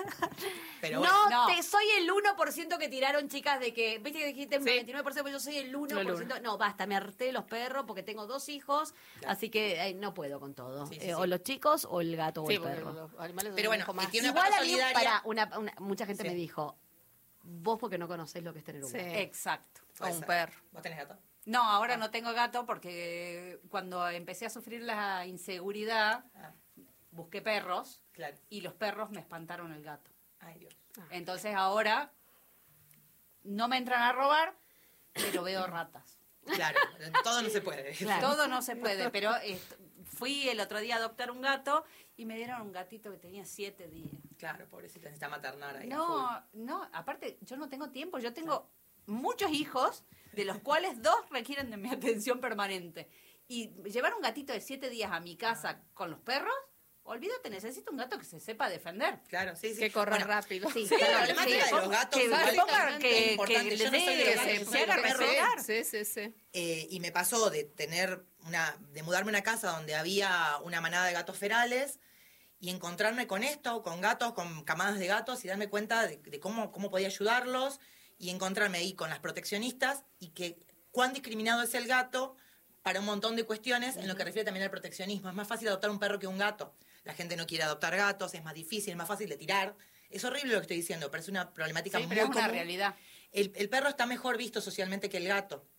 Pero bueno. No, No. soy el 1% que tiraron, chicas, de que, viste que dijiste un 99%, pero yo soy el 1%. No, basta, me harté de los perros porque tengo 2 hijos, Claro. así que no puedo con todo. Sí, sí, O sí. los chicos o el gato o Sí, el porque perro. los animales Pero son bueno, un poco y más. tiene una Igual pata a mí, solidaria. mucha gente Sí. me dijo, vos porque no conocés lo que es tener un Sí. gato. Exacto. Puede un ser. perro. ¿Vos tenés gato? No, ahora no tengo gato porque cuando empecé a sufrir la inseguridad, Ah, busqué perros claro. y los perros me espantaron el gato. Ay, Dios. Entonces ahora no me entran a robar, pero veo ratas. Claro, todo no se puede. Claro. Todo no se puede, pero fui el otro día a adoptar un gato y me dieron un gatito que tenía 7 días. Claro, pobrecita, necesita maternar ahí. a No, full. no, aparte yo no tengo tiempo, yo tengo muchos hijos, de los cuales 2 requieren de mi atención permanente. Y llevar un gatito de 7 días a mi casa con los perros, olvídate, necesito un gato que se sepa defender. Claro, sí, sí. Que corra Bueno, rápido. Sí, la claro, problemática sí. de los gatos Que igual se ponga- es que importante. le Yo no soy de dé- los que gatos, se haga soy de los perros. respetar. Sí, sí, sí. Y me pasó de de mudarme a una casa donde había una manada de gatos ferales y encontrarme con esto, con gatos, con camadas de gatos y darme cuenta de cómo podía ayudarlos y encontrarme ahí con las proteccionistas y que cuán discriminado es el gato para un montón de cuestiones en lo que refiere también al proteccionismo. Es más fácil adoptar un perro que un gato. La gente no quiere adoptar gatos, es más difícil, es más fácil de tirar. Es horrible lo que estoy diciendo, pero es una problemática Sí, muy pero es una común. realidad. El perro está mejor visto socialmente que el gato.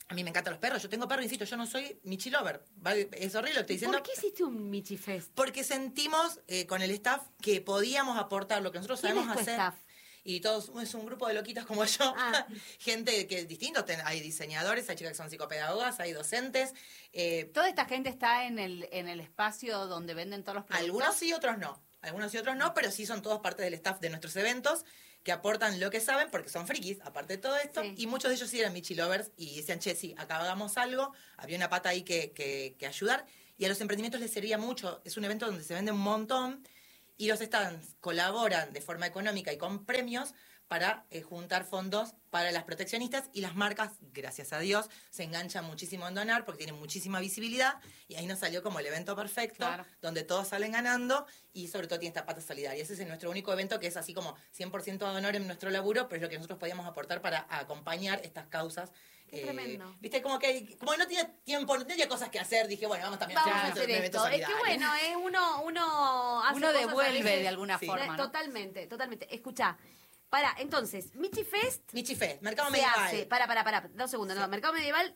A mí me encantan los perros. Yo tengo perro, insisto, yo no soy Michi Lover. ¿Vale? Es horrible lo que estoy diciendo. ¿Por qué hiciste un Michi Fest? Porque sentimos con el staff que podíamos aportar lo que nosotros ¿Quién sabemos es tu hacer. staff? Y todos, es un grupo de loquitas como yo. Ah. Gente que es distinto. Hay diseñadores, hay chicas que son psicopedagogas, hay docentes. Toda esta gente está en el espacio donde venden todos los productos. Algunos sí, otros no. Algunos y otros no, pero sí son todos parte del staff de nuestros eventos que aportan lo que saben porque son frikis, aparte de todo esto. Sí. Y muchos de ellos sí eran Michi Lovers y decían, che, sí, acá hagamos algo. Había una pata ahí que ayudar. Y a los emprendimientos les servía mucho. Es un evento donde se vende un montón y los stands colaboran de forma económica y con premios para juntar fondos para las proteccionistas, y las marcas, gracias a Dios, se enganchan muchísimo en donar porque tienen muchísima visibilidad, y ahí nos salió como el evento perfecto, Claro. donde todos salen ganando y sobre todo tiene esta pata solidaria. Ese es nuestro único evento que es así como 100% de honor en nuestro laburo, pero es lo que nosotros podíamos aportar para acompañar estas causas. Qué tremendo. Viste, como que no tenía tiempo, no tenía cosas que hacer, dije, bueno, vamos también Vamos a hacer hacer un evento esto. Es que solidario. bueno, uno hace Uno cosas a devuelve veces- de alguna Sí. forma, ¿no? Totalmente. Escuchá. Entonces, Michi Fest Michi Fest, Mercado se Medieval. hace. Para, 2 segundos. No, Mercado Medieval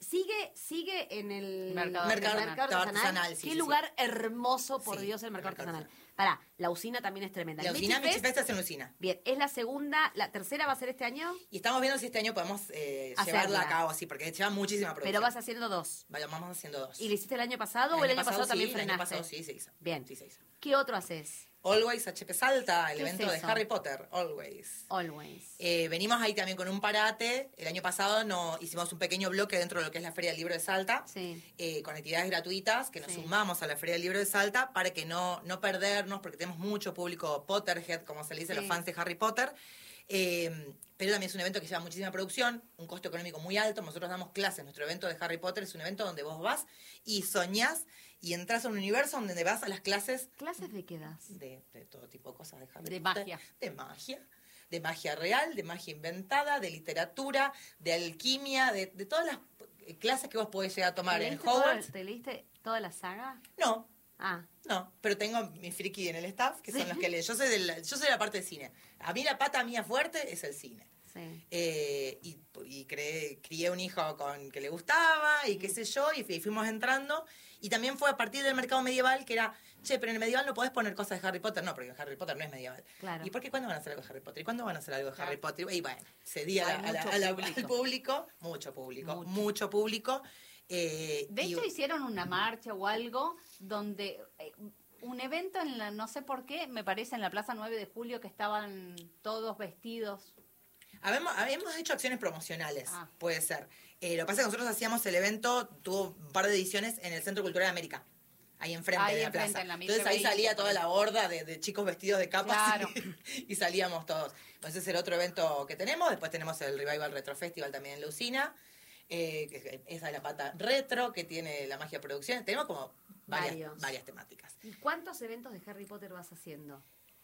sigue en el Mercado artesanal, sí, Qué sí, lugar hermoso, por Sí, Dios, el mercado el mercado artesanal. La usina también es tremenda. La El usina, Michi Michi Fest es en la usina. Bien, es la segunda, la tercera va a ser este año, Y estamos viendo si este año podemos Hacerla. llevarla a cabo así, porque lleva muchísima producción. pero vas haciendo 2. Vamos haciendo 2. ¿Y lo hiciste el año pasado o el año pasado también sí, frenaste? El año pasado sí se hizo. Bien. Sí se hizo. ¿Qué otro haces? Always HP Salta, el ¿Qué es evento de eso? Harry Potter. Always. Always. Venimos ahí también con un parate. El año pasado hicimos un pequeño bloque dentro de lo que es la Feria del Libro de Salta, Sí. con actividades gratuitas, que nos Sí. sumamos a la Feria del Libro de Salta para que no perdernos, porque tenemos mucho público Potterhead, como se le dice, Sí. los fans de Harry Potter. Pero también es un evento que lleva muchísima producción, un costo económico muy alto. Nosotros damos clases. Nuestro evento de Harry Potter es un evento donde vos vas y soñás y entras a un universo donde vas a las clases ¿Clases de qué das? de todo tipo de cosas de Harry De Potter. magia. De magia real, de magia inventada, de literatura, de alquimia, de todas las clases que vos podés llegar a tomar en Hogwarts. ¿Te leíste toda la saga? No, Ah, pero tengo mi friki en el staff, que son los que leen. Yo soy de la parte de cine. A mí la pata mía fuerte es el cine. sí. Y crié un hijo que le gustaba y qué sé yo, y fuimos entrando. Y también fue a partir del mercado medieval que era, che, pero en el medieval no podés poner cosas de Harry Potter. No, porque Harry Potter no es medieval. Claro. ¿Y por qué cuándo van a hacer algo de Harry Potter? ¿Y cuándo van a hacer algo de Harry Potter? Y bueno, cedí Hay al público, mucho público. De y- hecho, hicieron una marcha o algo donde un evento no sé por qué, me parece en la Plaza 9 de Julio, que estaban todos vestidos. Habíamos hecho acciones promocionales, Ah. puede ser. Lo que pasa es que nosotros hacíamos el evento, tuvo un par de ediciones en el Centro Cultural de América, ahí enfrente Ahí de la enfrente, plaza. en la Entonces ahí 1020, salía por toda ahí. la horda de chicos vestidos de capas Claro. y salíamos todos. Entonces es el otro evento que tenemos. Después tenemos el Revival Retro Festival también en la usina. Esa es la pata retro que tiene la magia producción. Tenemos como Varios. varias temáticas. ¿Y cuántos eventos de Harry Potter vas haciendo?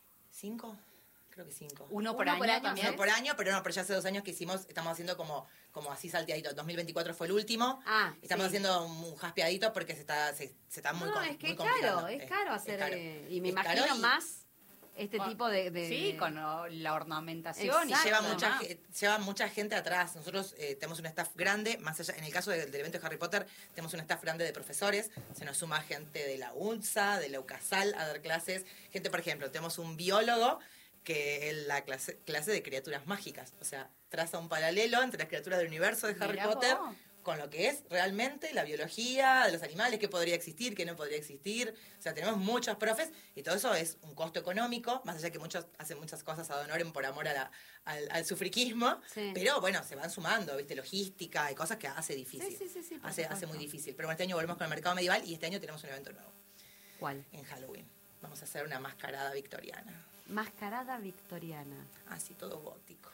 5, creo que 5. Uno por Uno por año año, también. Uno por año, pero ya hace 2 años que estamos haciendo como así salteadito. 2024 fue el último. Ah, Estamos sí. haciendo un jaspeadito porque se está muy No, com- es que muy es caro, complicando. es caro hacer, caro. y me Es caro imagino y- más este tipo de... Sí, con la ornamentación. Exacto. Y Lleva demás. lleva mucha gente atrás. Nosotros tenemos un staff grande, más allá, en el caso del evento de Harry Potter, tenemos un staff grande de profesores. Se nos suma gente de la UNSA, de la UCASAL a dar clases. Gente, por ejemplo, tenemos un biólogo que es la clase de criaturas mágicas. O sea, traza un paralelo entre las criaturas del universo de Harry Mirá Potter vos. con lo que es realmente la biología de los animales, qué podría existir, qué no podría existir. O sea, tenemos muchos profes y todo eso es un costo económico, más allá que muchos hacen muchas cosas ad honorem por amor al sufriquismo, Sí. pero bueno, se van sumando, ¿viste? Logística y cosas que hace difícil. Sí, por hace supuesto. muy difícil. Pero bueno, este año volvemos con el mercado medieval y este año tenemos un evento nuevo ¿Cuál? en Halloween. Vamos a hacer una mascarada victoriana. Mascarada victoriana. Así, todo gótico.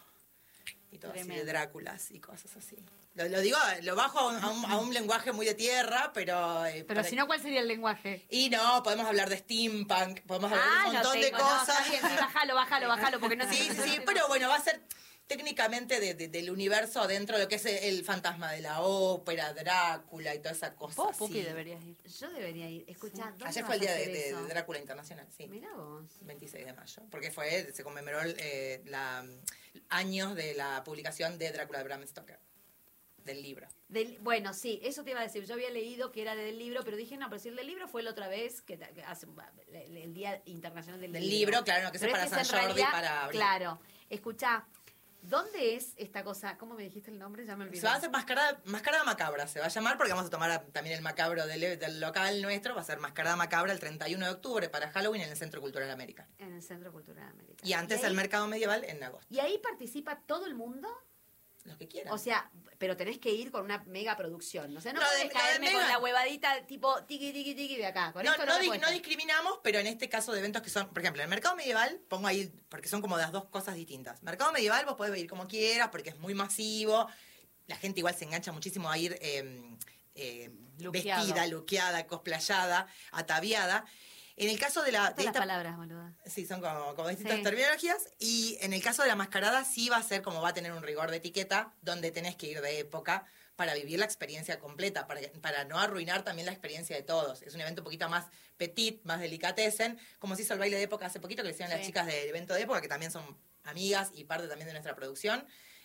Y todo así Tremendo. de Dráculas y cosas así. Lo digo, lo bajo a un lenguaje muy de tierra, pero... Pero si no, ¿cuál sería el lenguaje? Y no, podemos hablar de steampunk, podemos hablar de un montón de No, cosas. está bien, sí, bájalo, porque no Sí, pero bueno, va a ser técnicamente del universo dentro de lo que es el fantasma de la ópera, Drácula y toda esa cosa. Vos, Pupi, así. deberías ir. Yo debería ir. Escuchá, ¿dónde Ayer vas fue el día a hacer de eso? Drácula Internacional, sí. Mirá vos. 26 de mayo, porque se conmemoró años de la publicación de Drácula de Bram Stoker. del libro. Bueno, sí, eso te iba a decir. Yo había leído que era del libro, pero dije, no, pero si el del libro fue la otra vez, que hace el Día Internacional del libro, claro, no, que Pero es para este San en Jordi, realidad, para abril. Claro, escuchá, ¿dónde es esta cosa? ¿Cómo me dijiste el nombre? Ya me olvidé. Se va a hacer mascarada macabra, se va a llamar, porque vamos a tomar también el macabro del local nuestro, va a ser mascarada macabra el 31 de octubre para Halloween en el Centro Cultural América. En el Centro Cultural América. Y antes el Mercado Medieval en agosto. ¿Y ahí participa todo el mundo? Los que quieran. O sea, pero tenés que ir con una mega producción. O sea, no Lo podés de caerme mega- con la huevadita tipo tiqui, tiqui, tiqui de acá. Con esto No, me cuesta. no discriminamos, pero en este caso de eventos que son, por ejemplo, en el Mercado Medieval, pongo ahí, porque son como las dos cosas distintas. Mercado Medieval vos podés ir como quieras, porque es muy masivo, la gente igual se engancha muchísimo a ir Luqueado. vestida, luqueada, cosplayada, ataviada. En el caso de Todas las esta palabras, boluda. sí, son como distintas Sí. terminologías. Y en el caso de la mascarada sí va a ser como va a tener un rigor de etiqueta, donde tenés que ir de época para vivir la experiencia completa, para no arruinar también la experiencia de todos. Es un evento un poquito más petit, más delicatessen, como se hizo el baile de época hace poquito, que lo hicieron las chicas del evento de época, que también son amigas y parte también de nuestra producción,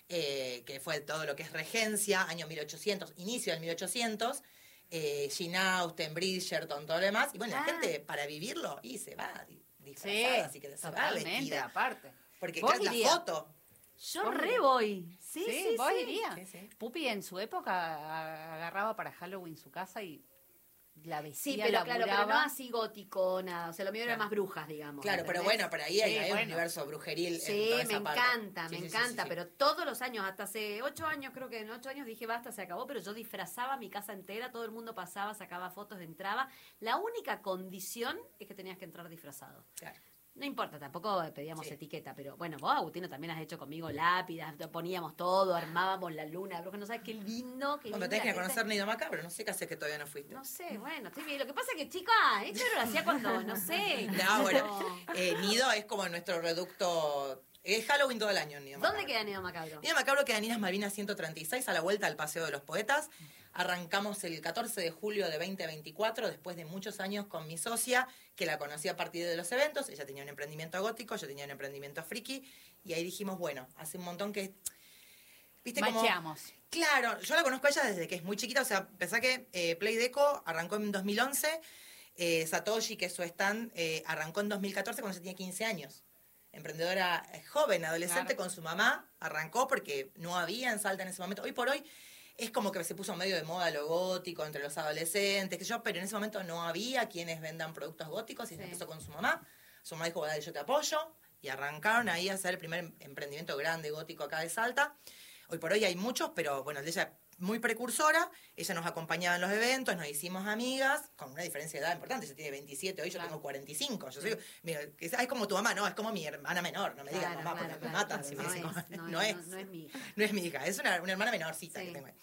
que fue todo lo que es regencia, año 1800, inicio del 1800, Jean Austen, Bridgerton, todo lo demás. Y bueno, la gente para vivirlo y se va disfrazada, así que se va totalmente, vestida. aparte. Porque Vos la irías. foto. Yo re voy. Sí, Sí, sí, vos sí. irías. Sí, sí. Pupi en su época agarraba para Halloween su casa y la vestía, Sí, pero claro, pero no laburaba. así gótico, nada. O sea, lo mío era más brujas, digamos. Claro, pero ¿entendés? bueno, por ahí hay, Sí, hay un bueno. universo brujeril. Sí, en toda me esa parte. encanta, Sí, me sí, sí, encanta, sí, sí. pero todos los años, hasta hace 8 años, creo que en 8 años dije basta, se acabó, pero yo disfrazaba mi casa entera, todo el mundo pasaba, sacaba fotos, entraba. La única condición es que tenías que entrar disfrazado. Claro. No importa, tampoco pedíamos Sí. etiqueta, pero bueno, vos, Agustino, también has hecho conmigo lápidas, poníamos todo, armábamos la luna, bruja, no sabes qué lindo, qué Bueno, linda tenés que esta- conocer Nido Macabro, no sé qué haces que todavía no fuiste. No sé, bueno, estoy bien. Lo que pasa es que, chica, esto lo hacía cuando, no sé. No, bueno, Nido es como nuestro reducto. Es Halloween todo el año, Nido Macabro. ¿Dónde queda Nido Macabro? Nido Macabro queda en Islas Malvinas 136, a la vuelta al Paseo de los Poetas. Arrancamos el 14 de julio de 2024, después de muchos años con mi socia, que la conocí a partir de los eventos. Ella tenía un emprendimiento gótico, yo tenía un emprendimiento friki. Y ahí dijimos, bueno, hace un montón que... ¿Viste cómo? Macheamos. Claro, yo la conozco a ella desde que es muy chiquita. O sea, pensá que Play Deco arrancó en 2011. Satoshi, que es su stand, arrancó en 2014 cuando ella tenía 15 años. Emprendedora joven, adolescente, Claro. con su mamá, arrancó porque no había en Salta en ese momento. Hoy por hoy es como que se puso medio de moda lo gótico entre los adolescentes, que yo, pero en ese momento no había quienes vendan productos góticos y se empezó con su mamá. Su mamá dijo, dale, yo te apoyo. Y arrancaron ahí a hacer el primer emprendimiento grande gótico acá de Salta. Hoy por hoy hay muchos, pero bueno, el de ella muy precursora. Ella nos acompañaba en los eventos, nos hicimos amigas, con una diferencia de edad importante. Ella tiene 27, hoy yo tengo 45. Yo soy, mira, es como tu mamá, no, es como mi hermana menor. No me digas Claro, mamá, claro, porque me claro, matan claro, si no me dicen es, mamá. no es mi hija. No es mi hija, es una hermana menorcita Sí. que tengo.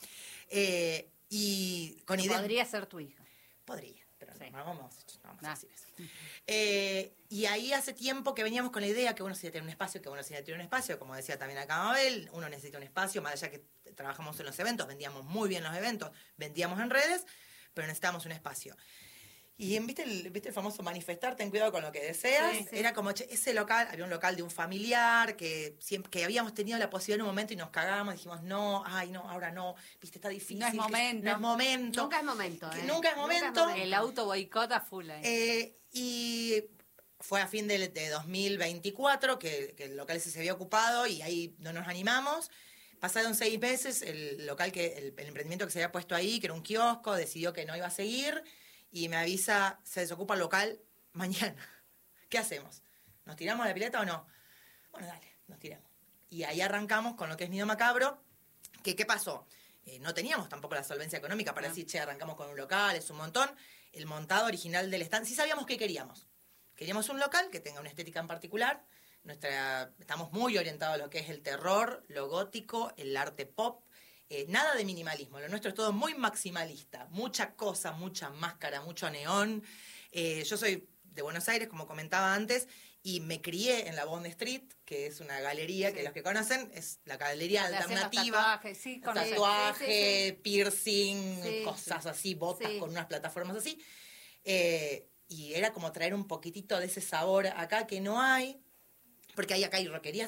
Y con Pero idea... podría ser tu hija. Podría, pero Sí. no vamos a Ah. decir eso. Y ahí hace tiempo que veníamos con la idea que uno se tiene un espacio, que uno se tiene un espacio, como decía también acá Mabel, uno necesita un espacio, más allá que trabajamos en los eventos, vendíamos muy bien los eventos, vendíamos en redes, pero necesitábamos un espacio. Y ¿viste el famoso manifestar, ten cuidado con lo que deseas? Sí, sí. Era como, che, ese local, había un local de un familiar que habíamos tenido la posibilidad en un momento y nos cagábamos, dijimos, no, ay, no, ahora no, viste, está difícil. No es momento. No es momento. Nunca es momento, Que ¿eh? nunca es momento. El auto boicota full ahí. Y fue a fin de 2024 que el local ese se había ocupado y ahí no nos animamos. Pasaron 6 meses, el local el emprendimiento que se había puesto ahí, que era un kiosco, decidió que no iba a seguir y me avisa, se desocupa el local mañana. ¿Qué hacemos? ¿Nos tiramos a la pileta o no? Bueno, dale, nos tiramos. Y ahí arrancamos con lo que es Nido Macabro. ¿Qué pasó? No teníamos tampoco la solvencia económica para decir, che, arrancamos con un local, es un montón. El montado original del stand, sí sabíamos qué queríamos. Queríamos un local que tenga una estética en particular. Estamos muy orientados a lo que es el terror, lo gótico, el arte pop. Nada de minimalismo. Lo nuestro es todo muy maximalista. Mucha cosa, mucha máscara, mucho neón. Yo soy de Buenos Aires, como comentaba antes, y me crié en la Bond Street, que es una galería que los que conocen es la galería Le hacen los alternativa. tatuajes, sí, conocen. Tatuaje, Sí, piercing, Sí, cosas así, botas Sí. con unas plataformas así. Y era como traer un poquitito de ese sabor acá que no hay, porque acá hay roquerías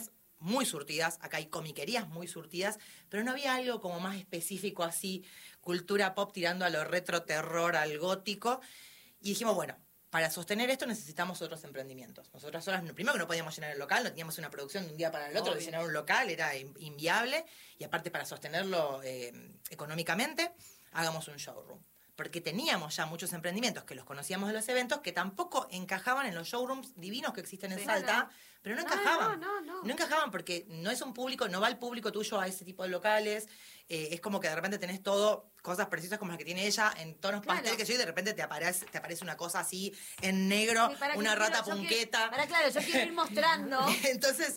muy surtidas, acá hay comiquerías muy surtidas, pero no había algo como más específico así, cultura pop tirando a lo retro, terror, al gótico. Y dijimos, bueno, para sostener esto necesitamos otros emprendimientos. Nosotras solas, primero que no podíamos llenar el local, no teníamos una producción de un día para el otro, de llenar un local era inviable, y aparte para sostenerlo económicamente, hagamos un showroom. Porque teníamos ya muchos emprendimientos que los conocíamos de los eventos que tampoco encajaban en los showrooms divinos que existen en Salta, pero no encajaban. No encajaban porque no es un público, no va el público tuyo a ese tipo de locales. Es como que de repente tenés todo, cosas preciosas como las que tiene ella, en tonos pastel, que yo, y de repente te aparece una cosa así en negro, una rata punqueta. Yo quiero ir mostrando. Entonces,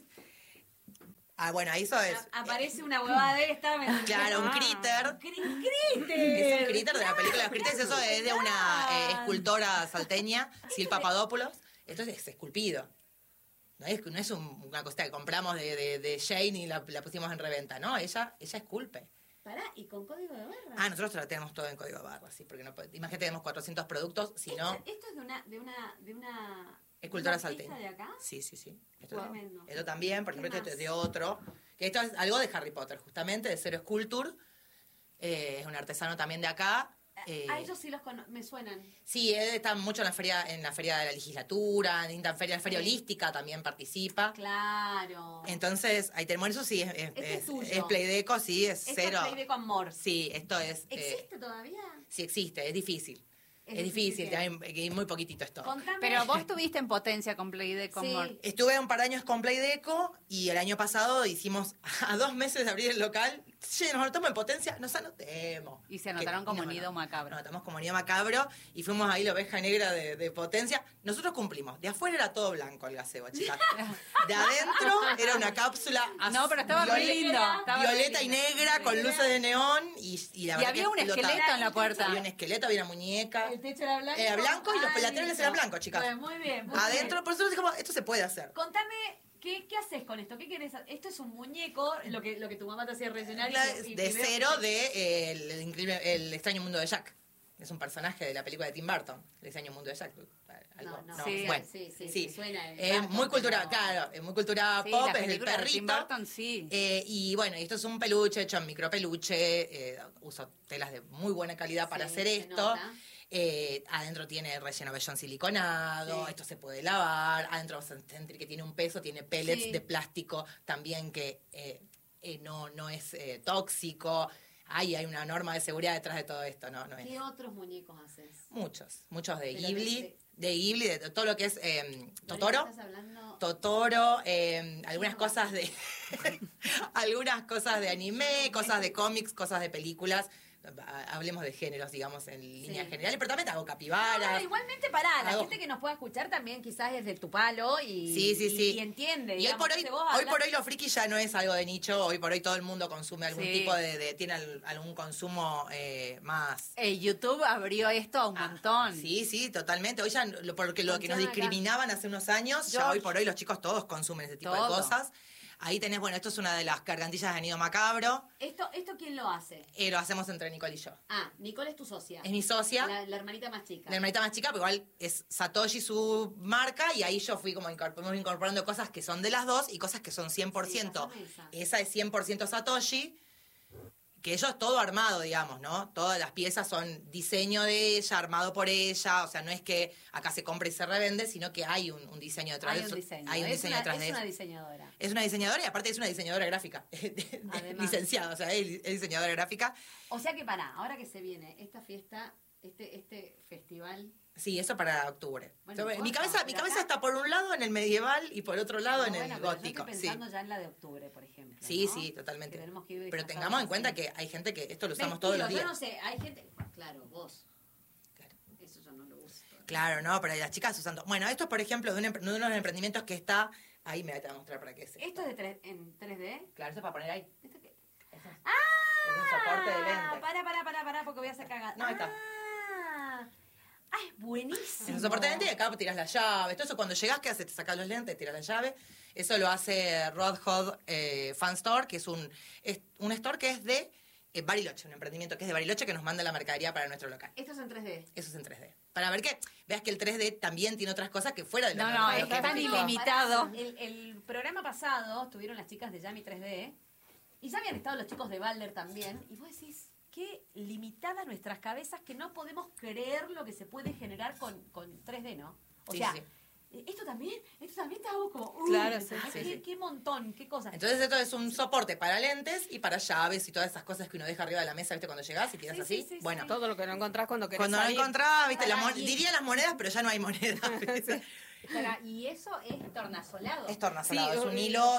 bueno, eso es. Aparece una huevada de esta. Claro, un critter. ¡Critter! Es un critter de la película Los Critters. Eso es de una escultora salteña, Sil Papadopoulos. Esto es esculpido. No es una cosita que compramos de Shane y la pusimos en reventa. No, ella esculpe. Pará, ¿y con código de barra? Nosotros tenemos todo en código de barra, sí, porque imagínate, tenemos 400 productos, si no... ¿Esto es de una escultora salteña. de acá? Sí. Tremendo. Esto también, por ejemplo, esto es de otro. Que esto es algo de Harry Potter, justamente, de Zero Sculpture. Es un artesano también de acá. A ellos sí me suenan. Sí, él está mucho en la feria de la legislatura, en la feria holística también participa. Claro. Entonces, ahí tenemos eso, sí, es Playdeco, sí, es cero. Es Playdeco Amor. Sí, esto es... ¿Existe todavía? Sí, existe, es difícil. Es difícil, hay muy poquitito esto. Contame. Pero vos estuviste en Potencia con Playdeco, Sí. amor. Estuve un par de años con Playdeco y el año pasado hicimos, a 2 meses de abrir el local, nos anotamos en Potencia, nos anotemos. Y se anotaron como Nido Macabro. Nos anotamos como Nido Macabro y fuimos ahí la oveja negra de Potencia. Nosotros cumplimos. De afuera era todo blanco el gazebo, chicas. De adentro era una cápsula No, pero estaba muy lindo. Estaba violeta muy y lindo. negra con luces de neón y la verdad había que un explotaba. esqueleto en la puerta. Había un esqueleto, había una muñeca. ¿El techo era blanco? Era blanco y los laterales listo. eran blancos, chicas. Bueno, muy bien. Adentro, por eso dijimos, esto se puede hacer. Contame, ¿qué haces con esto? ¿Qué querés hacer? Esto es un muñeco, lo que tu mamá te hacía rellenar. De Cero, de el extraño mundo de Jack. Es un personaje de la película de Tim Burton, el extraño mundo de Jack. Sí, Bueno, sí, suena. Es muy cultura, claro, es muy cultura Sí, pop, la es el película de perrito. Tim Burton, sí. Y bueno, esto es un peluche hecho en micropeluche. Uso telas de muy buena calidad para hacer se esto. nota. Adentro tiene relleno vellón siliconado, esto se puede lavar. Adentro Sentry, que tiene un peso, tiene pellets de plástico también que no es tóxico. Hay una norma de seguridad detrás de todo esto, no es. ¿Qué otros muñecos haces? Muchos de Pero Ghibli, de todo lo que es Totoro. ¿Estás hablando? Totoro, algunas cosas de algunas cosas de anime, cosas de cómics, cosas de películas. Hablemos de géneros, digamos, en líneas generales, pero también hago capibaras. Igualmente, la gente que nos pueda escuchar también quizás es de tu palo y, sí. y entiende. Y hoy por hoy lo friki ya no es algo de nicho, hoy por hoy todo el mundo consume algún tipo tiene algún consumo más... YouTube abrió esto a un montón. Sí, totalmente. Hoy ya, porque lo que nos discriminaban hace unos años, ya hoy por hoy los chicos todos consumen ese tipo de cosas. Ahí tenés, esto es una de las gargantillas de Nido Macabro. ¿Esto quién lo hace? Lo hacemos entre Nicole y yo. Nicole es tu socia. Es mi socia. La hermanita más chica. La hermanita más chica, pero igual es Satoshi su marca, y ahí yo fui como incorporando cosas que son de las dos y cosas que son 100%. Esa es 100% Satoshi, que eso es todo armado, digamos, ¿no? Todas las piezas son diseño de ella, armado por ella, o sea, no es que acá se compra y se revende, sino que hay un diseño detrás de eso. Hay un diseño detrás de eso. Es una diseñadora. Es una diseñadora y aparte es una diseñadora gráfica, licenciada, o sea, es diseñadora gráfica. O sea que ahora que se viene esta fiesta, este festival... Sí, eso para octubre. Bueno, mi cabeza está por un lado en el medieval y por otro lado en el gótico. Yo estoy pensando ya en la de octubre, por ejemplo. Sí, ¿no? sí, totalmente. Que pero tengamos en cuenta que hay gente que esto lo usamos todos los días. Yo no sé, hay gente... Claro, vos. Claro. Eso yo no lo uso. Claro, no, pero hay las chicas usando... Bueno, esto es, por ejemplo, de uno de los emprendimientos que está... Ahí me voy a mostrar para qué es. ¿Esto es en 3D? Claro, eso es para poner ahí. ¿Esto qué? Es un soporte de lente. Para, porque voy a hacer cagada. No, ahí está. Es buenísimo. Es un soporte de lente y acá tiras la llave. Todo eso cuando llegás, ¿qué haces? Te sacas los lentes, tiras la llave. Eso lo hace Rod Hod Fan Store, que es un store que es de Bariloche, un emprendimiento que es de Bariloche que nos manda la mercadería para nuestro local. Esto es en 3D. Eso es en 3D. Para ver que veas que el 3D también tiene otras cosas que fuera de la No, es que tan ilimitado. El programa pasado estuvieron las chicas de Yami 3D y ya habían estado los chicos de Balder también. Y vos decís, qué limitadas nuestras cabezas que no podemos creer lo que se puede generar con 3D, ¿no? O Sí, sea, sí. esto también te hago como... Claro, sí, qué montón, qué cosas. Entonces esto es un soporte para lentes y para llaves y todas esas cosas que uno deja arriba de la mesa, ¿viste? Cuando llegás y tiras Sí, así. sí, sí, bueno, sí. Todo lo que no encontrás cuando querés cuando lo salir. encontrás, ¿viste? Y- Diría las monedas, pero ya no hay monedas. Espera, y eso es tornasolado. Es tornasolado, Sí, es un hilo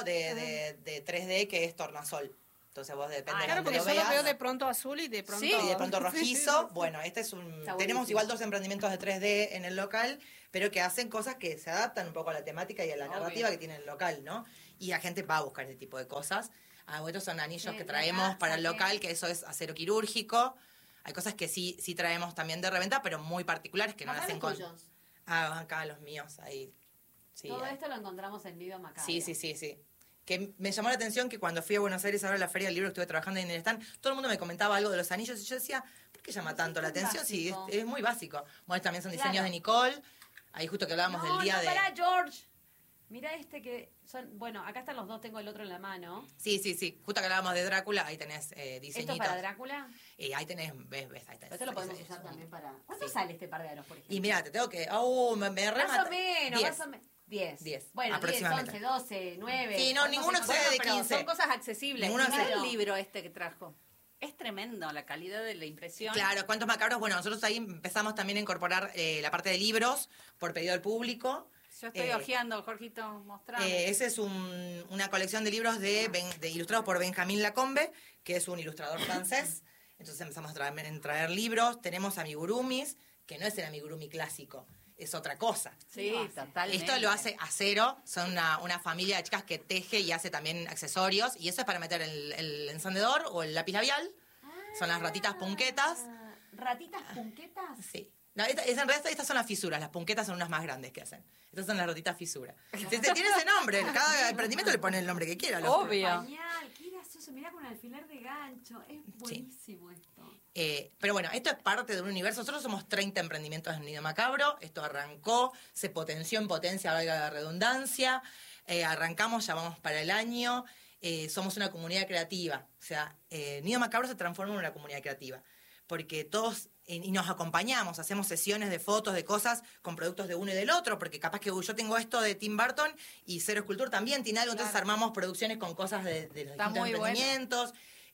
de 3D que es tornasol. Entonces vos depende de Claro, donde porque lo yo lo veas. veo de pronto azul y de pronto... Sí, Y de pronto rojizo. Bueno, este es un... Está Tenemos buenísimo. igual 2 emprendimientos de 3D en el local, pero que hacen cosas que se adaptan un poco a la temática y a la narrativa que tiene el local, ¿no? Y la gente va a buscar ese tipo de cosas. Estos son anillos Sí, que de traemos acá para el saqué. local, que eso es acero quirúrgico. Hay cosas que sí traemos también de reventa, pero muy particulares que no las Acá los encontramos. tuyos. Acá los míos, ahí. Sí, Todo ahí. esto lo encontramos en Nido Macabro. Sí. Que me llamó la atención que cuando fui a Buenos Aires ahora a la Feria del Libro, estuve trabajando en el stand, todo el mundo me comentaba algo de los anillos y yo decía, ¿por qué llama tanto la es muy atención? Sí, básico. es muy básico. Bueno, también son diseños Claro. de Nicole, ahí justo que hablábamos del día de... Pará, George. Mira este que son... Bueno, acá están los dos, tengo el otro en la mano. Sí, justo que hablábamos de Drácula, ahí tenés ¿Esto es diseñitos. para Drácula? Ahí tenés, ves, ahí está. Pero esto lo podemos usar también para... ¿Cuánto sale este par de aros, por ejemplo? Y mira, te tengo que... me remata. Más o menos, 10. más o menos. 10. 10, Bueno, 10, aproximadamente. 11, 12, 9. Sí, no, ninguno excede de pero 15. son cosas accesibles. Ninguno Mirá accede. el libro este que trajo. Es tremendo la calidad de la impresión. Claro, Cuentos Macabros. Bueno, nosotros ahí empezamos también a incorporar la parte de libros por pedido del público. Yo estoy hojeando, Jorgito, mostrando. Esa es una colección de libros de ilustrados por Benjamín Lacombe, que es un ilustrador francés. Entonces empezamos a traer libros. Tenemos amigurumis, que no es el amigurumi clásico, es otra cosa. Sí, totalmente. Esto lo hace Acero, son una familia de chicas que teje y hace también accesorios. Y eso es para meter el encendedor o el lápiz labial. Son las ratitas punquetas. ¿Ratitas punquetas? Sí. No, en realidad estas son las fisuras, las punquetas son unas más grandes que hacen. Estas son las ratitas fisuras. Tiene ese nombre, cada emprendimiento le pone el nombre que quiera. Obvio. Pañal, qué gracioso. Mirá con alfiler de gancho. Es buenísimo esto. Pero bueno, esto es parte de un universo. Nosotros somos 30 emprendimientos en Nido Macabro. Esto arrancó, se potenció en potencia, valga la redundancia. Arrancamos, ya vamos para el año. Somos una comunidad creativa. O sea, Nido Macabro se transforma en una comunidad creativa. Porque todos, y nos acompañamos, hacemos sesiones de fotos, de cosas con productos de uno y del otro, porque capaz que yo tengo esto de Tim Burton y Cero Escultor también tiene algo, entonces armamos producciones con cosas de los distintos muy bueno. emprendimientos.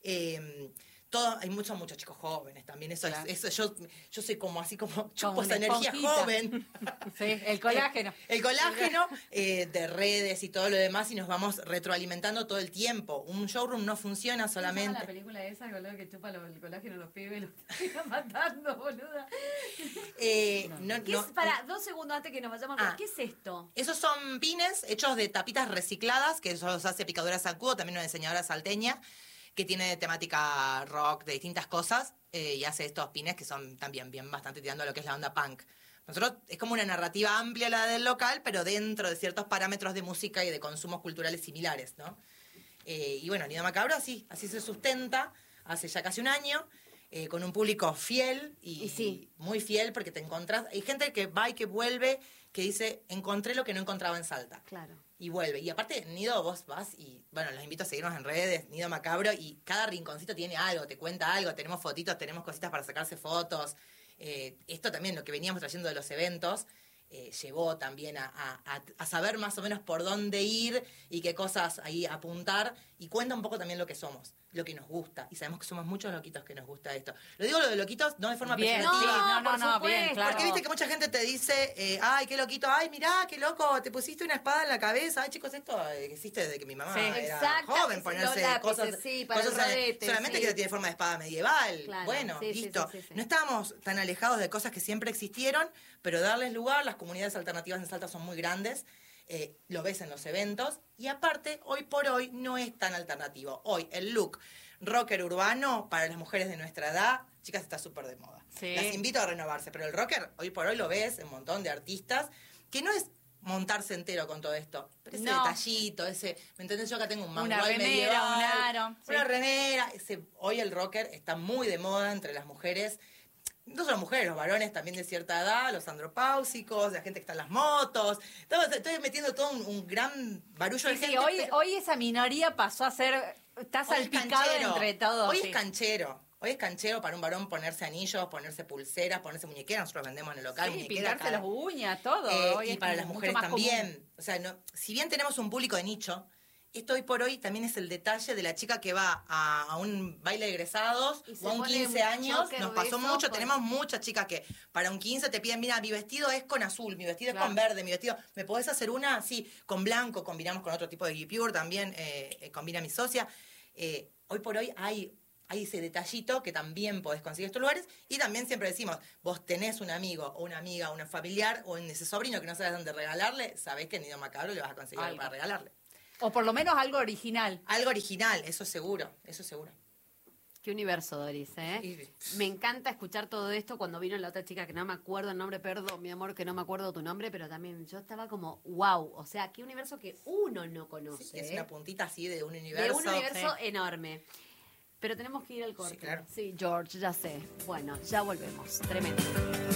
Hay muchos chicos jóvenes también, eso Claro. es, eso yo soy como así como chupo Como esa una energía esponjita. joven. Sí, el colágeno. El colágeno de redes y todo lo demás y nos vamos retroalimentando todo el tiempo. Un showroom no funciona ¿Cómo se llama solamente. la película esa, boludo, que chupa el colágeno a los pibes y los termina matando, boluda? ¿Qué es? Para, 2 segundos antes que nos vayamos. ¿Qué es esto? Esos son pines hechos de tapitas recicladas, que eso los hace Picadora Zancudo, también una diseñadora salteña, que tiene temática rock, de distintas cosas, y hace estos pines que son también bien bastante tirando a lo que es la onda punk. Nosotros es como una narrativa amplia la del local, pero dentro de ciertos parámetros de música y de consumos culturales similares, ¿no? Y bueno, Nido Macabro así se sustenta hace ya casi un año, con un público fiel y sí. muy fiel, porque te encontrás, hay gente que va y que vuelve, que dice, encontré lo que no encontraba en Salta. Claro. Y vuelve. Y aparte, Nido, vos vas y, bueno, los invito a seguirnos en redes, Nido Macabro, y cada rinconcito tiene algo, te cuenta algo, tenemos fotitos, tenemos cositas para sacarse fotos. Esto también, lo que veníamos trayendo de los eventos, llevó también a saber más o menos por dónde ir y qué cosas ahí apuntar, y cuenta un poco también lo que somos, lo que nos gusta, y sabemos que somos muchos loquitos que nos gusta esto. Lo digo lo de loquitos no de forma Bien, peyorativa. por no, bien, supuesto. claro. Porque viste que mucha gente te dice, ay, qué loquito, ay, mirá, qué loco, te pusiste una espada en la cabeza. Ay, chicos, esto existe desde que mi mamá Sí, era exacto, joven, sí, ponerse los lápices, cosas, sí, para el cosas rodete, solamente sí. que tiene forma de espada medieval. Claro, Bueno, sí, sí, listo. sí, sí, sí. No estábamos tan alejados de cosas que siempre existieron, pero darles lugar, las comunidades alternativas en Salta son muy grandes. Lo ves en los eventos, y aparte, hoy por hoy no es tan alternativo. Hoy el look rocker urbano para las mujeres de nuestra edad, chicas, está súper de moda. Sí. Las invito a renovarse, pero el rocker hoy por hoy lo ves en un montón de artistas, que no es montarse entero con todo esto. Pero ese No. detallito, ese, ¿me entendés? Yo acá tengo un Una mangual remera, medieval, un aro, una sí. remera. Hoy el rocker está muy de moda entre las mujeres. No solo mujeres, los varones también de cierta edad, los andropáusicos, la gente que está en las motos. Estoy metiendo todo un gran barullo de Sí, gente. hoy, pero hoy esa minoría pasó a ser, está hoy es salpicado canchero. entre todos. Hoy sí. es canchero. Hoy es canchero para un varón ponerse anillos, ponerse pulseras, ponerse muñequeras. Nosotros vendemos en el local Sí, muñequeras. pintarse las uñas, todo. Hoy Y es para como las mucho mujeres más también. común. O sea, si bien tenemos un público de nicho, esto hoy por hoy también es el detalle de la chica que va a un baile de egresados Y se o a un pone 15 un años. choker Nos de pasó eso, mucho. pues. Tenemos muchas chicas que para un 15 te piden, mira, mi vestido es con azul, mi vestido Claro. es con verde, mi vestido, ¿me podés hacer una? Sí, con blanco, combinamos con otro tipo de guipure también, combina mi socia. Hoy por hoy hay ese detallito que también podés conseguir en estos lugares. Y también siempre decimos, vos tenés un amigo o una amiga o un familiar o ese sobrino que no sabes dónde regalarle, sabés que en Nido Macabro le vas a conseguir algo Algo. para regalarle. O por lo menos algo original. Algo original, eso seguro, eso seguro. Qué universo, Doris, ¿eh? Y- Me encanta escuchar todo esto cuando vino la otra chica que no me acuerdo el nombre, perdón, mi amor, que no me acuerdo tu nombre, pero también yo estaba como, wow, o sea, qué universo que uno no conoce. Sí, es ¿eh? una puntita así de un De universo. un universo enorme. Pero tenemos que ir al corte. Sí, claro. Sí, George, ya sé. Bueno, ya volvemos. Tremendo.